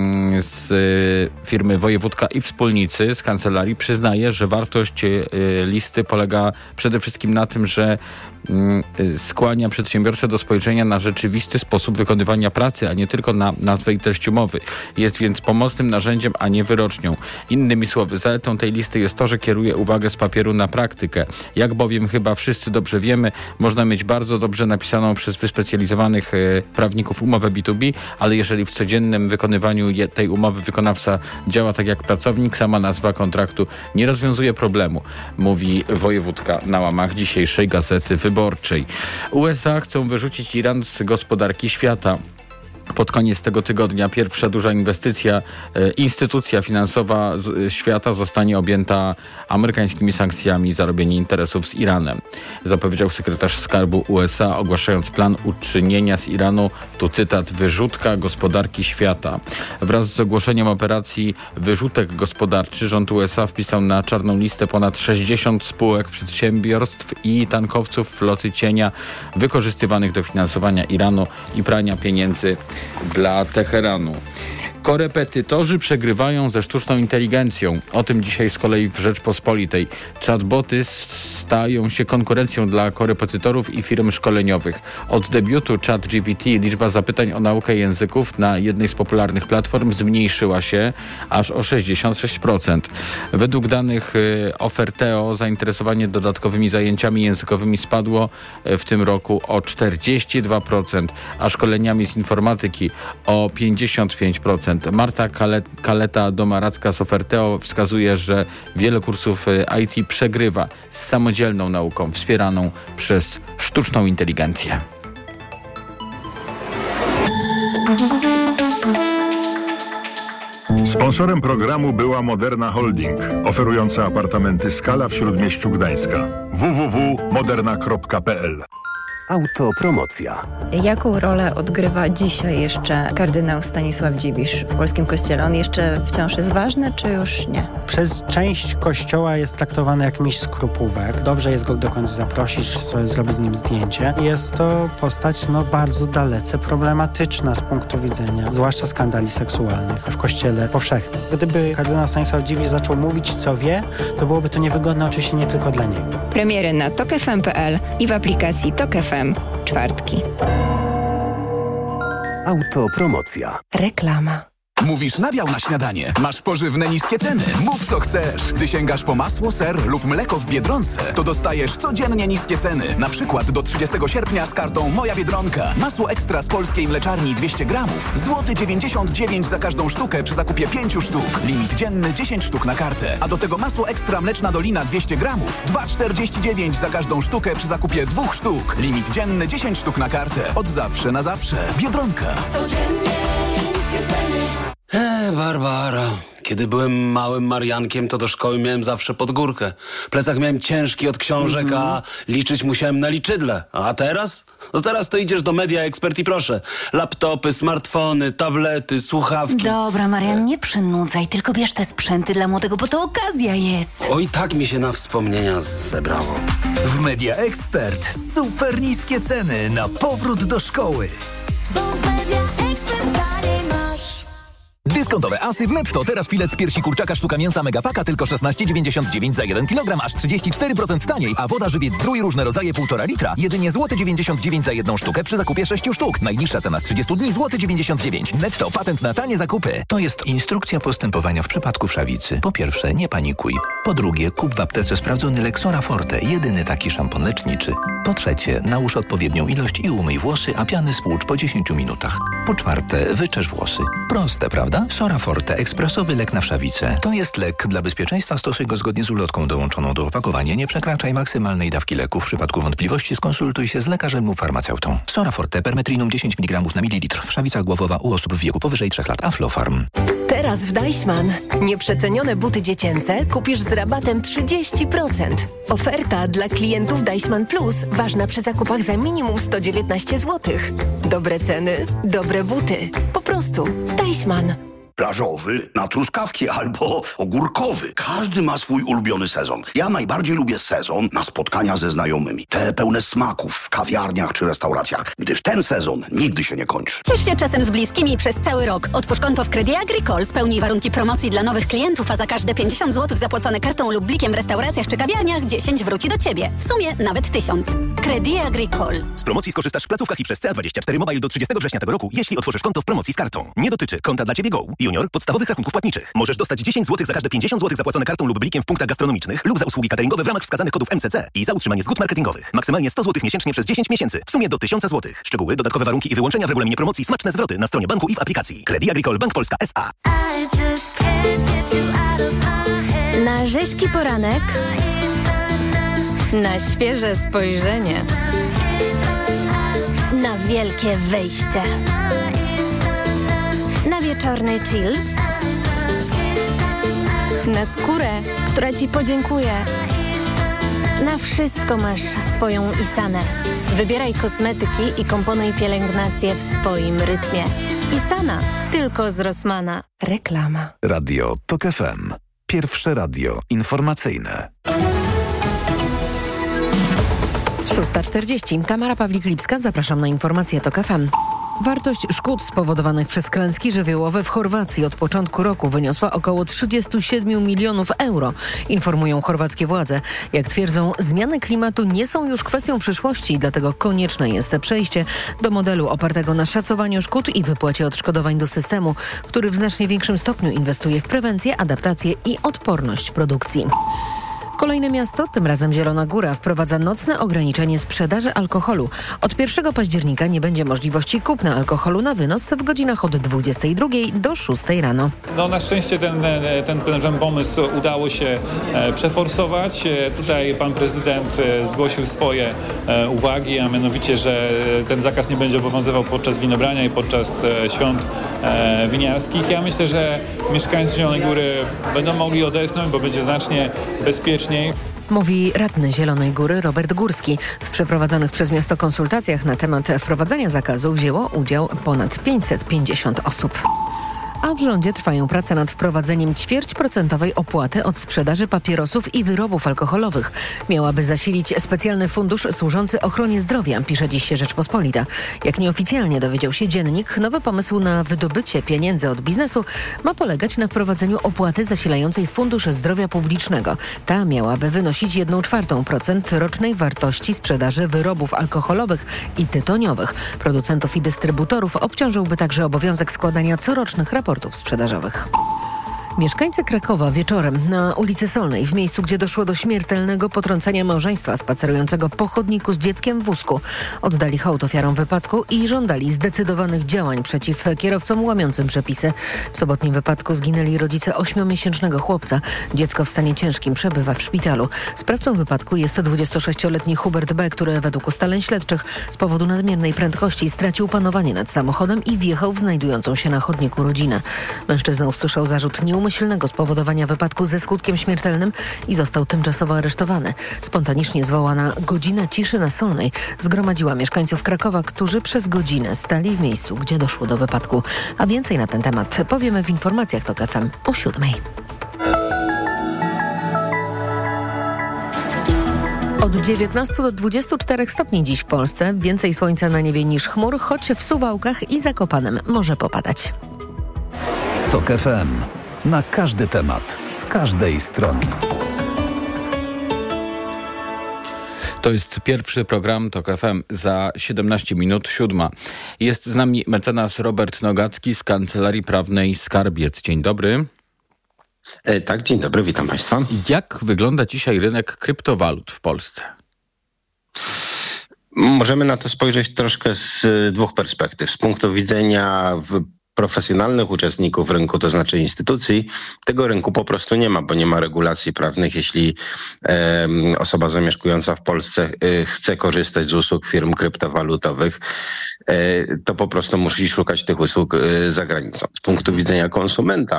z firmy Wojewódka i Wspólnicy z kancelarii, przyznaje, że wartość listy polega przede wszystkim na tym, że skłania przedsiębiorcę do spojrzenia na rzeczywisty sposób wykonywania pracy, a nie tylko na nazwę i treść umowy. Jest więc pomocnym narzędziem, a nie wyrocznią. Innymi słowy, zaletą tej listy jest to, że kieruje uwagę z papieru na praktykę. Jak bowiem chyba wszyscy dobrze wiemy, można mieć bardzo dobrze napisaną przez wyspecjalizowanych prawników umowę B2B, ale jeżeli w codziennym wykonywaniu tej umowy wykonawca działa tak jak pracownik, sama nazwa kontraktu nie rozwiązuje problemu, mówi Wojewódka na łamach dzisiejszej Gazety Wyborczej. USA chcą wyrzucić Iran z gospodarki świata. Pod koniec tego tygodnia pierwsza duża instytucja finansowa świata zostanie objęta amerykańskimi sankcjami za robienie interesów z Iranem. Zapowiedział sekretarz skarbu USA, ogłaszając plan uczynienia z Iranu, tu cytat, wyrzutka gospodarki świata. Wraz z ogłoszeniem operacji wyrzutek gospodarczy rząd USA wpisał na czarną listę ponad 60 spółek, przedsiębiorstw i tankowców floty cienia wykorzystywanych do finansowania Iranu i prania pieniędzy dla Teheranu. Korepetytorzy przegrywają ze sztuczną inteligencją. O tym dzisiaj z kolei w Rzeczpospolitej. Chatboty stają się konkurencją dla korepetytorów i firm szkoleniowych. Od debiutu ChatGPT liczba zapytań o naukę języków na jednej z popularnych platform zmniejszyła się aż o 66%. Według danych Oferteo zainteresowanie dodatkowymi zajęciami językowymi spadło w tym roku o 42%, a szkoleniami z informatyki o 55%. Marta Kaleta-Domaracka z Oferteo wskazuje, że wiele kursów IT przegrywa z samodzielną nauką wspieraną przez sztuczną inteligencję. Sponsorem programu była Moderna Holding, oferująca apartamenty Skala w Śródmieściu Gdańska. www.moderna.pl. Autopromocja. Jaką rolę odgrywa dzisiaj jeszcze kardynał Stanisław Dziwisz w polskim kościele? On jeszcze wciąż jest ważny, czy już nie? Przez część kościoła jest traktowany jak miś skrupówek. Dobrze jest go dokądś zaprosić, zrobić z nim zdjęcie. Jest to postać bardzo dalece problematyczna z punktu widzenia, zwłaszcza skandali seksualnych w kościele powszechnym. Gdyby kardynał Stanisław Dziwisz zaczął mówić, co wie, to byłoby to niewygodne oczywiście nie tylko dla niego. Premiery na tokfm.pl i w aplikacji Tok FM. Czwartki. Autopromocja. Reklama. Mówisz nabiał na śniadanie. Masz pożywne niskie ceny. Mów co chcesz. Gdy sięgasz po masło, ser lub mleko w Biedronce, to dostajesz codziennie niskie ceny. Na przykład do 30 sierpnia z kartą Moja Biedronka. Masło ekstra z polskiej mleczarni 200 gramów. Złoty 99 za każdą sztukę przy zakupie 5 sztuk. Limit dzienny 10 sztuk na kartę. A do tego masło ekstra Mleczna Dolina 200 gramów. 2,49 za każdą sztukę przy zakupie 2 sztuk. Limit dzienny 10 sztuk na kartę. Od zawsze na zawsze. Biedronka. Codziennie niskie ceny. Barbara. Kiedy byłem małym Mariankiem, to do szkoły miałem zawsze pod górkę. Plecak miałem ciężki od książek, a liczyć musiałem na liczydle. A teraz? No teraz to idziesz do Media Expert i proszę. Laptopy, smartfony, tablety, słuchawki. Dobra, Marian, nie przynudzaj, tylko bierz te sprzęty dla młodego, bo to okazja jest. Oj, tak mi się na wspomnienia zebrało. W Media Expert super niskie ceny na powrót do szkoły. Dyskontowe asy w Netto. Teraz filet piersi kurczaka sztuka mięsa Megapaka tylko 16,99 za 1 kg, aż 34% taniej, a woda żywiec Zdrój różne rodzaje 1,5 litra jedynie złoty 99 za jedną sztukę przy zakupie 6 sztuk. Najniższa cena z 30 dni złoty 99. Netto, patent na tanie zakupy. To jest instrukcja postępowania w przypadku wszawicy. Po pierwsze, nie panikuj. Po drugie, kup w aptece sprawdzony Lexora Forte, jedyny taki szampon leczniczy. Po trzecie, nałóż odpowiednią ilość i umyj włosy, a piany spłucz po 10 minutach. Po czwarte, wyczesz włosy. Proste, prawda? Sora Forte, ekspresowy lek na wszawicę. To jest lek. Dla bezpieczeństwa stosuj go zgodnie z ulotką dołączoną do opakowania. Nie przekraczaj maksymalnej dawki leku. W przypadku wątpliwości skonsultuj się z lekarzem lub farmaceutą. Sora Forte, permetrinum 10 mg na mililitr. Wszawica głowowa u osób w wieku powyżej 3 lat. Aflofarm. Teraz w Deichmann nieprzecenione buty dziecięce kupisz z rabatem 30%. Oferta dla klientów Deichmann Plus ważna przy zakupach za minimum 119 zł. Dobre ceny, dobre buty. Po prostu Deichmann. Plażowy na truskawki albo ogórkowy. Każdy ma swój ulubiony sezon. Ja najbardziej lubię sezon na spotkania ze znajomymi. Te pełne smaków w kawiarniach czy restauracjach, gdyż ten sezon nigdy się nie kończy. Ciesz się czasem z bliskimi przez cały rok. Otwórz konto w Crédit Agricole, spełnij warunki promocji dla nowych klientów, a za każde 50 zł zapłacone kartą lub blikiem w restauracjach czy kawiarniach 10 wróci do Ciebie. W sumie nawet 1000. Crédit Agricole. Z promocji skorzystasz w placówkach i przez CA24 Mobile do 30 września tego roku, jeśli otworzysz konto w promocji z kartą. Nie dotyczy konta dla Ciebie Go. Junior podstawowych rachunków płatniczych. Możesz dostać 10 zł za każde 50 zł zapłacone kartą lub blikiem w punktach gastronomicznych lub za usługi cateringowe w ramach wskazanych kodów MCC i za utrzymanie zgód marketingowych. Maksymalnie 100 zł miesięcznie przez 10 miesięcy. W sumie do 1000 zł. Szczegóły, dodatkowe warunki i wyłączenia w regulaminie promocji, smaczne zwroty na stronie banku i w aplikacji. Crédit Agricole Bank Polska S.A. Na rzeźki poranek, na świeże spojrzenie, na wielkie wyjście, na wieczorny chill, na skórę, która Ci podziękuje. Na wszystko masz swoją Isanę. Wybieraj kosmetyki i komponuj pielęgnację w swoim rytmie. Isana, tylko z Rossmana. Reklama. Radio TOK FM. Pierwsze radio informacyjne. 6:40. Tamara Pawlik-Lipska, zapraszam na informacje TOK FM. Wartość szkód spowodowanych przez klęski żywiołowe w Chorwacji od początku roku wyniosła około 37 milionów euro, informują chorwackie władze. Jak twierdzą, zmiany klimatu nie są już kwestią przyszłości, dlatego konieczne jest przejście do modelu opartego na szacowaniu szkód i wypłacie odszkodowań do systemu, który w znacznie większym stopniu inwestuje w prewencję, adaptację i odporność produkcji. Kolejne miasto, tym razem Zielona Góra, wprowadza nocne ograniczenie sprzedaży alkoholu. Od 1 października nie będzie możliwości kupna alkoholu na wynos w godzinach od 22 do 6 rano. No, na szczęście ten pomysł udało się przeforsować. Tutaj pan prezydent zgłosił swoje uwagi, a mianowicie, że ten zakaz nie będzie obowiązywał podczas winobrania i podczas świąt winiarskich. Ja myślę, że mieszkańcy Zielonej Góry będą mogli odetchnąć, bo będzie znacznie bezpieczniej. Mówi radny Zielonej Góry Robert Górski. W przeprowadzonych przez miasto konsultacjach na temat wprowadzenia zakazu wzięło udział ponad 550 osób. A w rządzie trwają prace nad wprowadzeniem 0,25% opłaty od sprzedaży papierosów i wyrobów alkoholowych. Miałaby zasilić specjalny fundusz służący ochronie zdrowia, pisze dziś Rzeczpospolita. Jak nieoficjalnie dowiedział się Dziennik, nowy pomysł na wydobycie pieniędzy od biznesu ma polegać na wprowadzeniu opłaty zasilającej Fundusz Zdrowia Publicznego. Ta miałaby wynosić 1,25% rocznej wartości sprzedaży wyrobów alkoholowych i tytoniowych. Producentów i dystrybutorów obciążyłby także obowiązek składania corocznych raportów sprzedażowych. Mieszkańcy Krakowa wieczorem na ulicy Solnej, w miejscu, gdzie doszło do śmiertelnego potrącenia małżeństwa spacerującego po chodniku z dzieckiem w wózku, oddali hołd ofiarom wypadku i żądali zdecydowanych działań przeciw kierowcom łamiącym przepisy. W sobotnim wypadku zginęli rodzice 8-miesięcznego chłopca. Dziecko w stanie ciężkim przebywa w szpitalu. Sprawcą wypadku jest 26-letni Hubert B., który według ustaleń śledczych z powodu nadmiernej prędkości stracił panowanie nad samochodem i wjechał w znajdującą się na chodniku rodzinę. Mężczyzna usłyszał zarzut nieumyślnego spowodowania wypadku ze skutkiem śmiertelnym i został tymczasowo aresztowany. Spontanicznie zwołana godzina ciszy na Solnej zgromadziła mieszkańców Krakowa, którzy przez godzinę stali w miejscu, gdzie doszło do wypadku. A więcej na ten temat powiemy w informacjach TOK FM o 7:00. Od 19 do 24 stopni dziś w Polsce. Więcej słońca na niebie niż chmur, choć w Suwałkach i Zakopanem może popadać. TOK FM. Na każdy temat, z każdej strony. To jest pierwszy program TOK FM za 17 minut 7:00. Jest z nami mecenas Robert Nogacki z Kancelarii Prawnej Skarbiec. Dzień dobry. Tak, dzień dobry, witam Państwa. Jak wygląda dzisiaj rynek kryptowalut w Polsce? Możemy na to spojrzeć troszkę z dwóch perspektyw. Z punktu widzenia profesjonalnych uczestników rynku, to znaczy instytucji, tego rynku po prostu nie ma, bo nie ma regulacji prawnych. Jeśli osoba zamieszkująca w Polsce chce korzystać z usług firm kryptowalutowych, to po prostu musi szukać tych usług za granicą. Z punktu widzenia konsumenta,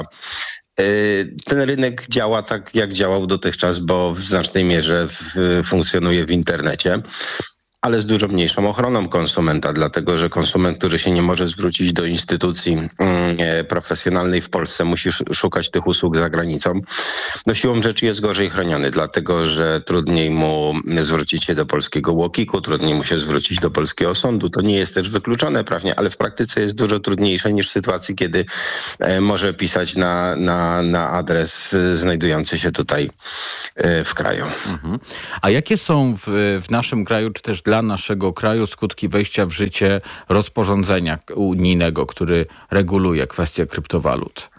ten rynek działa tak, jak działał dotychczas, bo w znacznej mierze funkcjonuje w internecie, ale z dużo mniejszą ochroną konsumenta, dlatego że konsument, który się nie może zwrócić do instytucji profesjonalnej w Polsce, musi szukać tych usług za granicą. No siłą rzeczy jest gorzej chroniony, dlatego że trudniej mu zwrócić się do polskiego UOKiK-u, trudniej mu się zwrócić do polskiego sądu. To nie jest też wykluczone prawnie, ale w praktyce jest dużo trudniejsze niż w sytuacji, kiedy może pisać na adres znajdujący się tutaj w kraju. Mhm. A jakie są w naszym kraju, czy też dla naszego kraju skutki wejścia w życie rozporządzenia unijnego, który reguluje kwestię kryptowalut?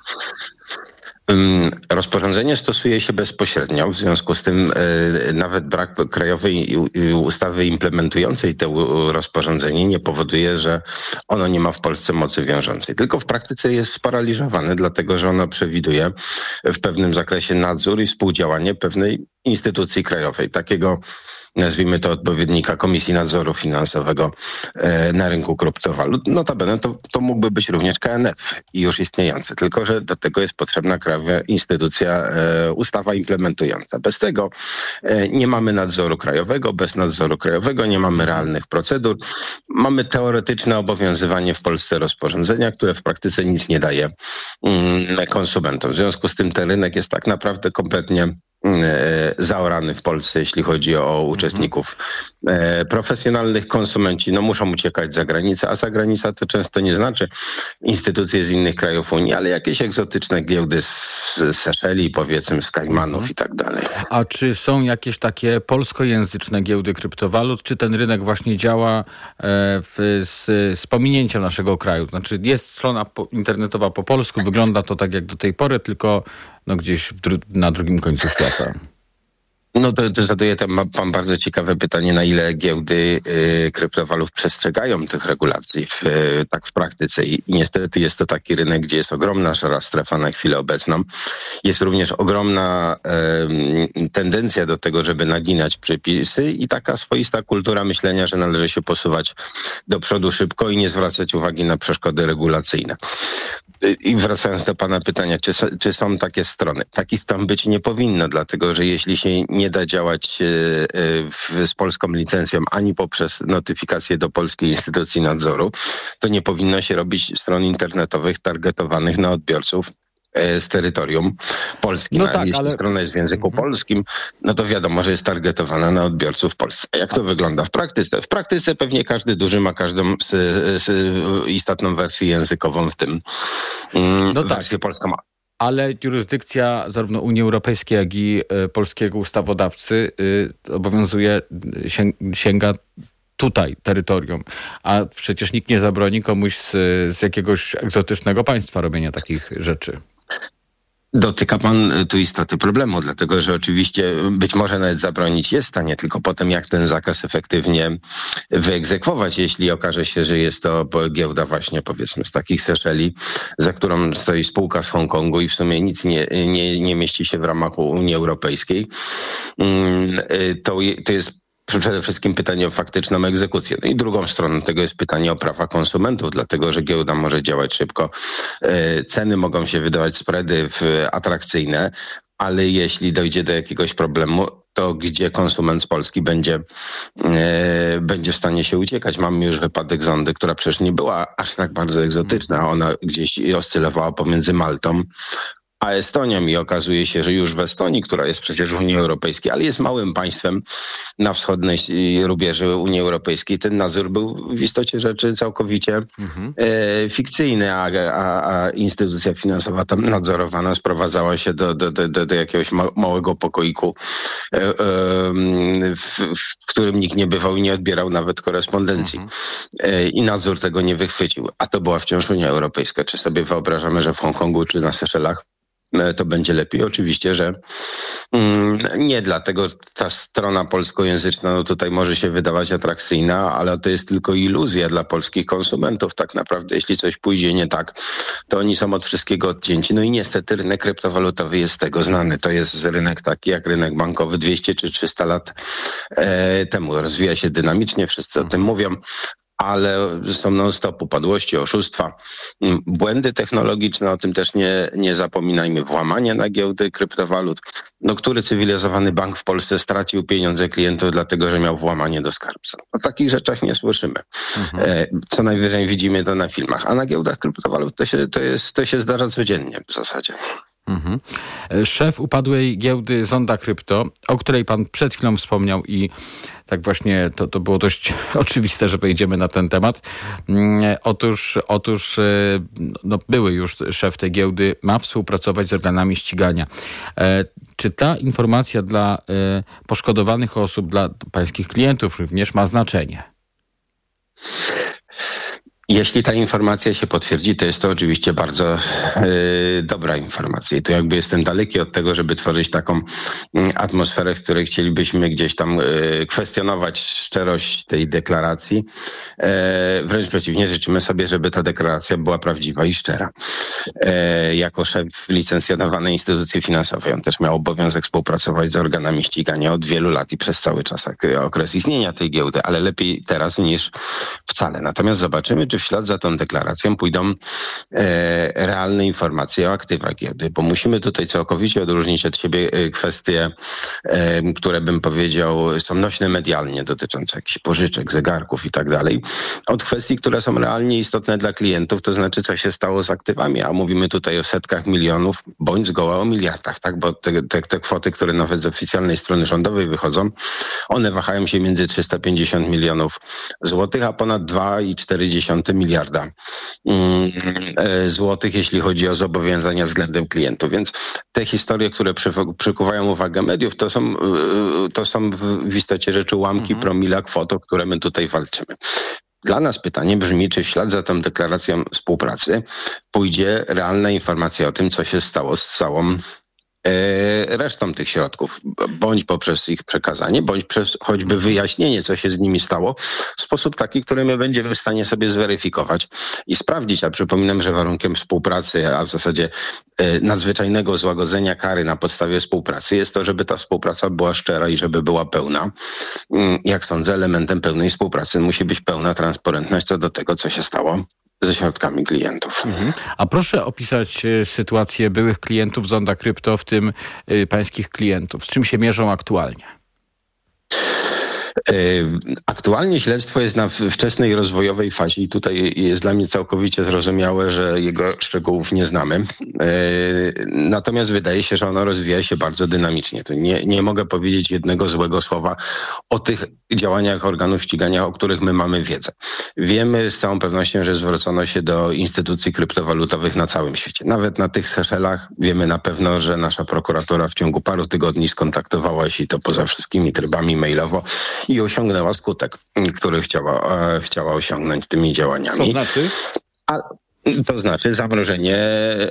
Rozporządzenie stosuje się bezpośrednio, w związku z tym nawet brak krajowej ustawy implementującej to rozporządzenie nie powoduje, że ono nie ma w Polsce mocy wiążącej. Tylko w praktyce jest sparaliżowane, dlatego że ono przewiduje w pewnym zakresie nadzór i współdziałanie pewnej instytucji krajowej, takiego, nazwijmy to, odpowiednika Komisji Nadzoru Finansowego na rynku kryptowalut. Notabene to mógłby być również KNF i już istniejący, tylko że do tego jest potrzebna krajowa instytucja, ustawa implementująca. Bez tego nie mamy nadzoru krajowego, bez nadzoru krajowego nie mamy realnych procedur. Mamy teoretyczne obowiązywanie w Polsce rozporządzenia, które w praktyce nic nie daje konsumentom. W związku z tym ten rynek jest tak naprawdę kompletnie zaorany w Polsce, jeśli chodzi o uczestników profesjonalnych. Konsumenci muszą uciekać za granicę, a za granica to często nie znaczy instytucje z innych krajów Unii, ale jakieś egzotyczne giełdy z Seszeli, powiedzmy z Kajmanów i tak dalej. A czy są jakieś takie polskojęzyczne giełdy kryptowalut, czy ten rynek właśnie działa z pominięciem naszego kraju? Znaczy jest strona internetowa po polsku, wygląda to tak jak do tej pory, tylko gdzieś na drugim końcu świata. To zaduje pan bardzo ciekawe pytanie, na ile giełdy kryptowalut przestrzegają tych regulacji tak w praktyce. I niestety jest to taki rynek, gdzie jest ogromna szara strefa na chwilę obecną. Jest również ogromna tendencja do tego, żeby naginać przepisy i taka swoista kultura myślenia, że należy się posuwać do przodu szybko i nie zwracać uwagi na przeszkody regulacyjne. I wracając do pana pytania, czy są takie strony? Takich stron być nie powinno, dlatego że jeśli się nie da działać z polską licencją ani poprzez notyfikację do polskiej instytucji nadzoru, to nie powinno się robić stron internetowych targetowanych na odbiorców z terytorium polskim. Jeśli strona jest w języku polskim, to wiadomo, że jest targetowana na odbiorców w Polsce. Jak to wygląda w praktyce? W praktyce pewnie każdy duży ma każdą istotną wersję językową, w tym wersję polską. Ale jurysdykcja zarówno Unii Europejskiej, jak i polskiego ustawodawcy obowiązuje, sięga tutaj terytorium. A przecież nikt nie zabroni komuś z jakiegoś egzotycznego państwa robienia takich rzeczy. Dotyka pan tu istoty problemu, dlatego że oczywiście być może nawet zabronić jest w stanie, tylko potem jak ten zakaz efektywnie wyegzekwować, jeśli okaże się, że jest to giełda właśnie powiedzmy z takich Seszeli, za którą stoi spółka z Hongkongu i w sumie nic nie mieści się w ramach Unii Europejskiej, to jest przede wszystkim pytanie o faktyczną egzekucję. No i drugą stroną tego jest pytanie o prawa konsumentów, dlatego że giełda może działać szybko. Ceny mogą się wydawać spready atrakcyjne, ale jeśli dojdzie do jakiegoś problemu, to gdzie konsument z Polski będzie w stanie się uciekać. Mamy już wypadek Zondy, która przecież nie była aż tak bardzo egzotyczna. Ona gdzieś oscylowała pomiędzy Maltą a Estonią i okazuje się, że już w Estonii, która jest przecież w Unii Europejskiej, ale jest małym państwem na wschodniej rubieży Unii Europejskiej, ten nadzór był w istocie rzeczy całkowicie fikcyjny, a instytucja finansowa tam nadzorowana sprowadzała się do jakiegoś małego pokoiku, w którym nikt nie bywał i nie odbierał nawet korespondencji. I nadzór tego nie wychwycił. A to była wciąż Unia Europejska. Czy sobie wyobrażamy, że w Hongkongu czy na Seszelach to będzie lepiej? Oczywiście, że nie, dlatego ta strona polskojęzyczna tutaj może się wydawać atrakcyjna, ale to jest tylko iluzja dla polskich konsumentów. Tak naprawdę, jeśli coś pójdzie nie tak, to oni są od wszystkiego odcięci. No i niestety rynek kryptowalutowy jest z tego znany. To jest rynek taki jak rynek bankowy 200 czy 300 lat temu. Rozwija się dynamicznie, wszyscy o tym mówią, ale są non-stop upadłości, oszustwa, błędy technologiczne, o tym też nie zapominajmy, włamanie na giełdy kryptowalut. No, który cywilizowany bank w Polsce stracił pieniądze klientów dlatego, że miał włamanie do skarbca? O takich rzeczach nie słyszymy. Co najwyżej widzimy to na filmach, a na giełdach kryptowalut to się zdarza codziennie w zasadzie. Szef upadłej giełdy Zonda Krypto, o której pan przed chwilą wspomniał i tak właśnie to było dość oczywiste, że wejdziemy na ten temat. Otóż były już szef tej giełdy ma współpracować z organami ścigania. Czy ta informacja dla poszkodowanych osób, dla pańskich klientów również ma znaczenie? Jeśli ta informacja się potwierdzi, to jest to oczywiście bardzo dobra informacja. I tu jakby jestem daleki od tego, żeby tworzyć taką atmosferę, w której chcielibyśmy gdzieś tam kwestionować szczerość tej deklaracji. Wręcz przeciwnie, życzymy sobie, żeby ta deklaracja była prawdziwa i szczera. Jako szef licencjonowanej instytucji finansowej, on też miał obowiązek współpracować z organami ścigania od wielu lat i przez cały czas okres istnienia tej giełdy, ale lepiej teraz niż wcale. Natomiast zobaczymy, czy w ślad za tą deklaracją pójdą realne informacje o aktywach giełdy, bo musimy tutaj całkowicie odróżnić od siebie kwestie, które bym powiedział są nośne medialnie, dotyczące jakichś pożyczek, zegarków i tak dalej, od kwestii, które są realnie istotne dla klientów, to znaczy co się stało z aktywami, a mówimy tutaj o setkach milionów, bądź zgoła o miliardach, tak, bo te kwoty, które nawet z oficjalnej strony rządowej wychodzą, one wahają się między 350 milionów złotych, a ponad 2,4 miliarda złotych, jeśli chodzi o zobowiązania względem klientów. Więc te historie, które przykuwają uwagę mediów, to są w istocie rzeczy ułamki promila kwot, o które my tutaj walczymy. Dla nas pytanie brzmi, czy w ślad za tą deklaracją współpracy pójdzie realna informacja o tym, co się stało z całą resztą tych środków, bądź poprzez ich przekazanie, bądź przez choćby wyjaśnienie, co się z nimi stało, w sposób taki, który my będziemy w stanie sobie zweryfikować i sprawdzić. A przypominam, że warunkiem współpracy, a w zasadzie nadzwyczajnego złagodzenia kary na podstawie współpracy jest to, żeby ta współpraca była szczera i żeby była pełna. Jak sądzę, elementem pełnej współpracy musi być pełna transparentność co do tego, co się stało ze środkami klientów. A proszę opisać sytuację byłych klientów Zonda Krypto, w tym pańskich klientów. Z czym się mierzą aktualnie? Aktualnie śledztwo jest na wczesnej rozwojowej fazie i tutaj jest dla mnie całkowicie zrozumiałe, że jego szczegółów nie znamy. Natomiast wydaje się, że ono rozwija się bardzo dynamicznie. To nie mogę powiedzieć jednego złego słowa o tych działaniach organów ścigania, o których my mamy wiedzę. Wiemy z całą pewnością, że zwrócono się do instytucji kryptowalutowych na całym świecie. Nawet na tych Seszelach wiemy na pewno, że nasza prokuratura w ciągu paru tygodni skontaktowała się, i to poza wszystkimi trybami mailowo, i osiągnęła skutek, który chciała osiągnąć tymi działaniami. To znaczy? To znaczy zamrożenie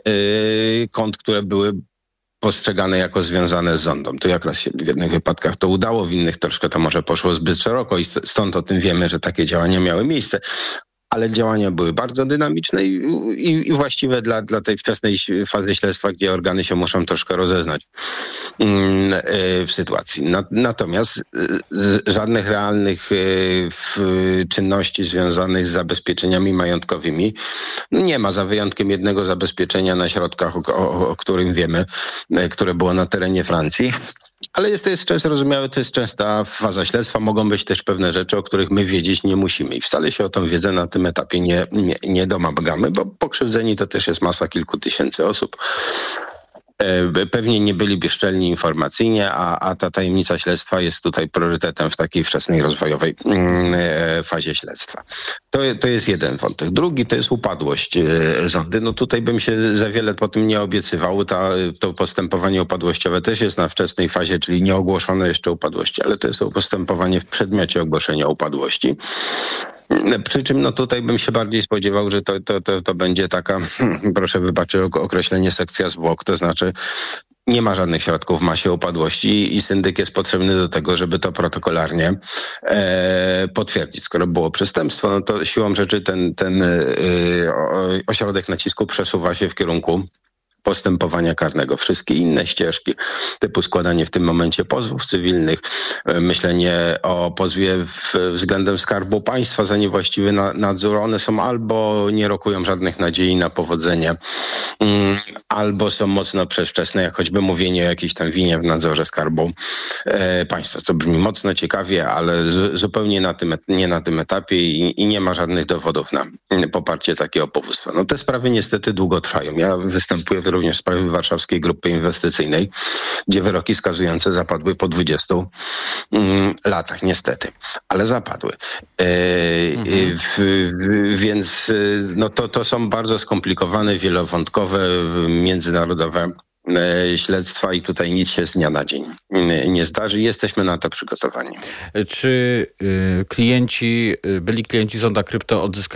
kont, które były postrzegane jako związane z zondą. To jak się w jednych wypadkach to udało, w innych troszkę to może poszło zbyt szeroko i stąd o tym wiemy, że takie działania miały miejsce. Ale działania były bardzo dynamiczne i właściwe dla tej wczesnej fazy śledztwa, gdzie organy się muszą troszkę rozeznać w sytuacji. Natomiast żadnych realnych czynności związanych z zabezpieczeniami majątkowymi nie ma, za wyjątkiem jednego zabezpieczenia na środkach, o którym wiemy, które było na terenie Francji. Ale to jest często rozumiałe, to jest częsta faza śledztwa. Mogą być też pewne rzeczy, o których my wiedzieć nie musimy. I wcale się o tą wiedzę na tym etapie nie domagamy, bo pokrzywdzeni to też jest masa kilku tysięcy osób. Pewnie nie byliby szczelni informacyjnie, a ta tajemnica śledztwa jest tutaj priorytetem w takiej wczesnej rozwojowej fazie śledztwa. To jest jeden wątek. Drugi to jest upadłość rządy. No tutaj bym się za wiele po tym nie obiecywał. To postępowanie upadłościowe też jest na wczesnej fazie, czyli nie ogłoszone jeszcze upadłości, ale to jest postępowanie w przedmiocie ogłoszenia upadłości. Przy czym tutaj bym się bardziej spodziewał, że to będzie taka, proszę wybaczyć określenie, sekcja zwłok, to znaczy nie ma żadnych środków w masie upadłości i syndyk jest potrzebny do tego, żeby to protokolarnie potwierdzić. Skoro było przestępstwo, no to siłą rzeczy ten ośrodek nacisku przesuwa się w kierunku postępowania karnego. Wszystkie inne ścieżki, typu składanie w tym momencie pozwów cywilnych, myślenie o pozwie względem Skarbu Państwa za niewłaściwy nadzór, one są albo nie rokują żadnych nadziei na powodzenie, albo są mocno przedwczesne, jak choćby mówienie o jakiejś tam winie w nadzorze Skarbu Państwa, co brzmi mocno ciekawie, ale zupełnie nie na tym etapie i nie ma żadnych dowodów na poparcie takiego powództwa. No te sprawy niestety długo trwają. Ja występuję również w sprawie Warszawskiej Grupy Inwestycyjnej, gdzie wyroki skazujące zapadły po 20 latach, niestety, ale zapadły. Więc to są bardzo skomplikowane, wielowątkowe, międzynarodowe śledztwa i tutaj nic się z dnia na dzień nie zdarzy. Jesteśmy na to przygotowani. Czy byli klienci Zonda Krypto odzyskali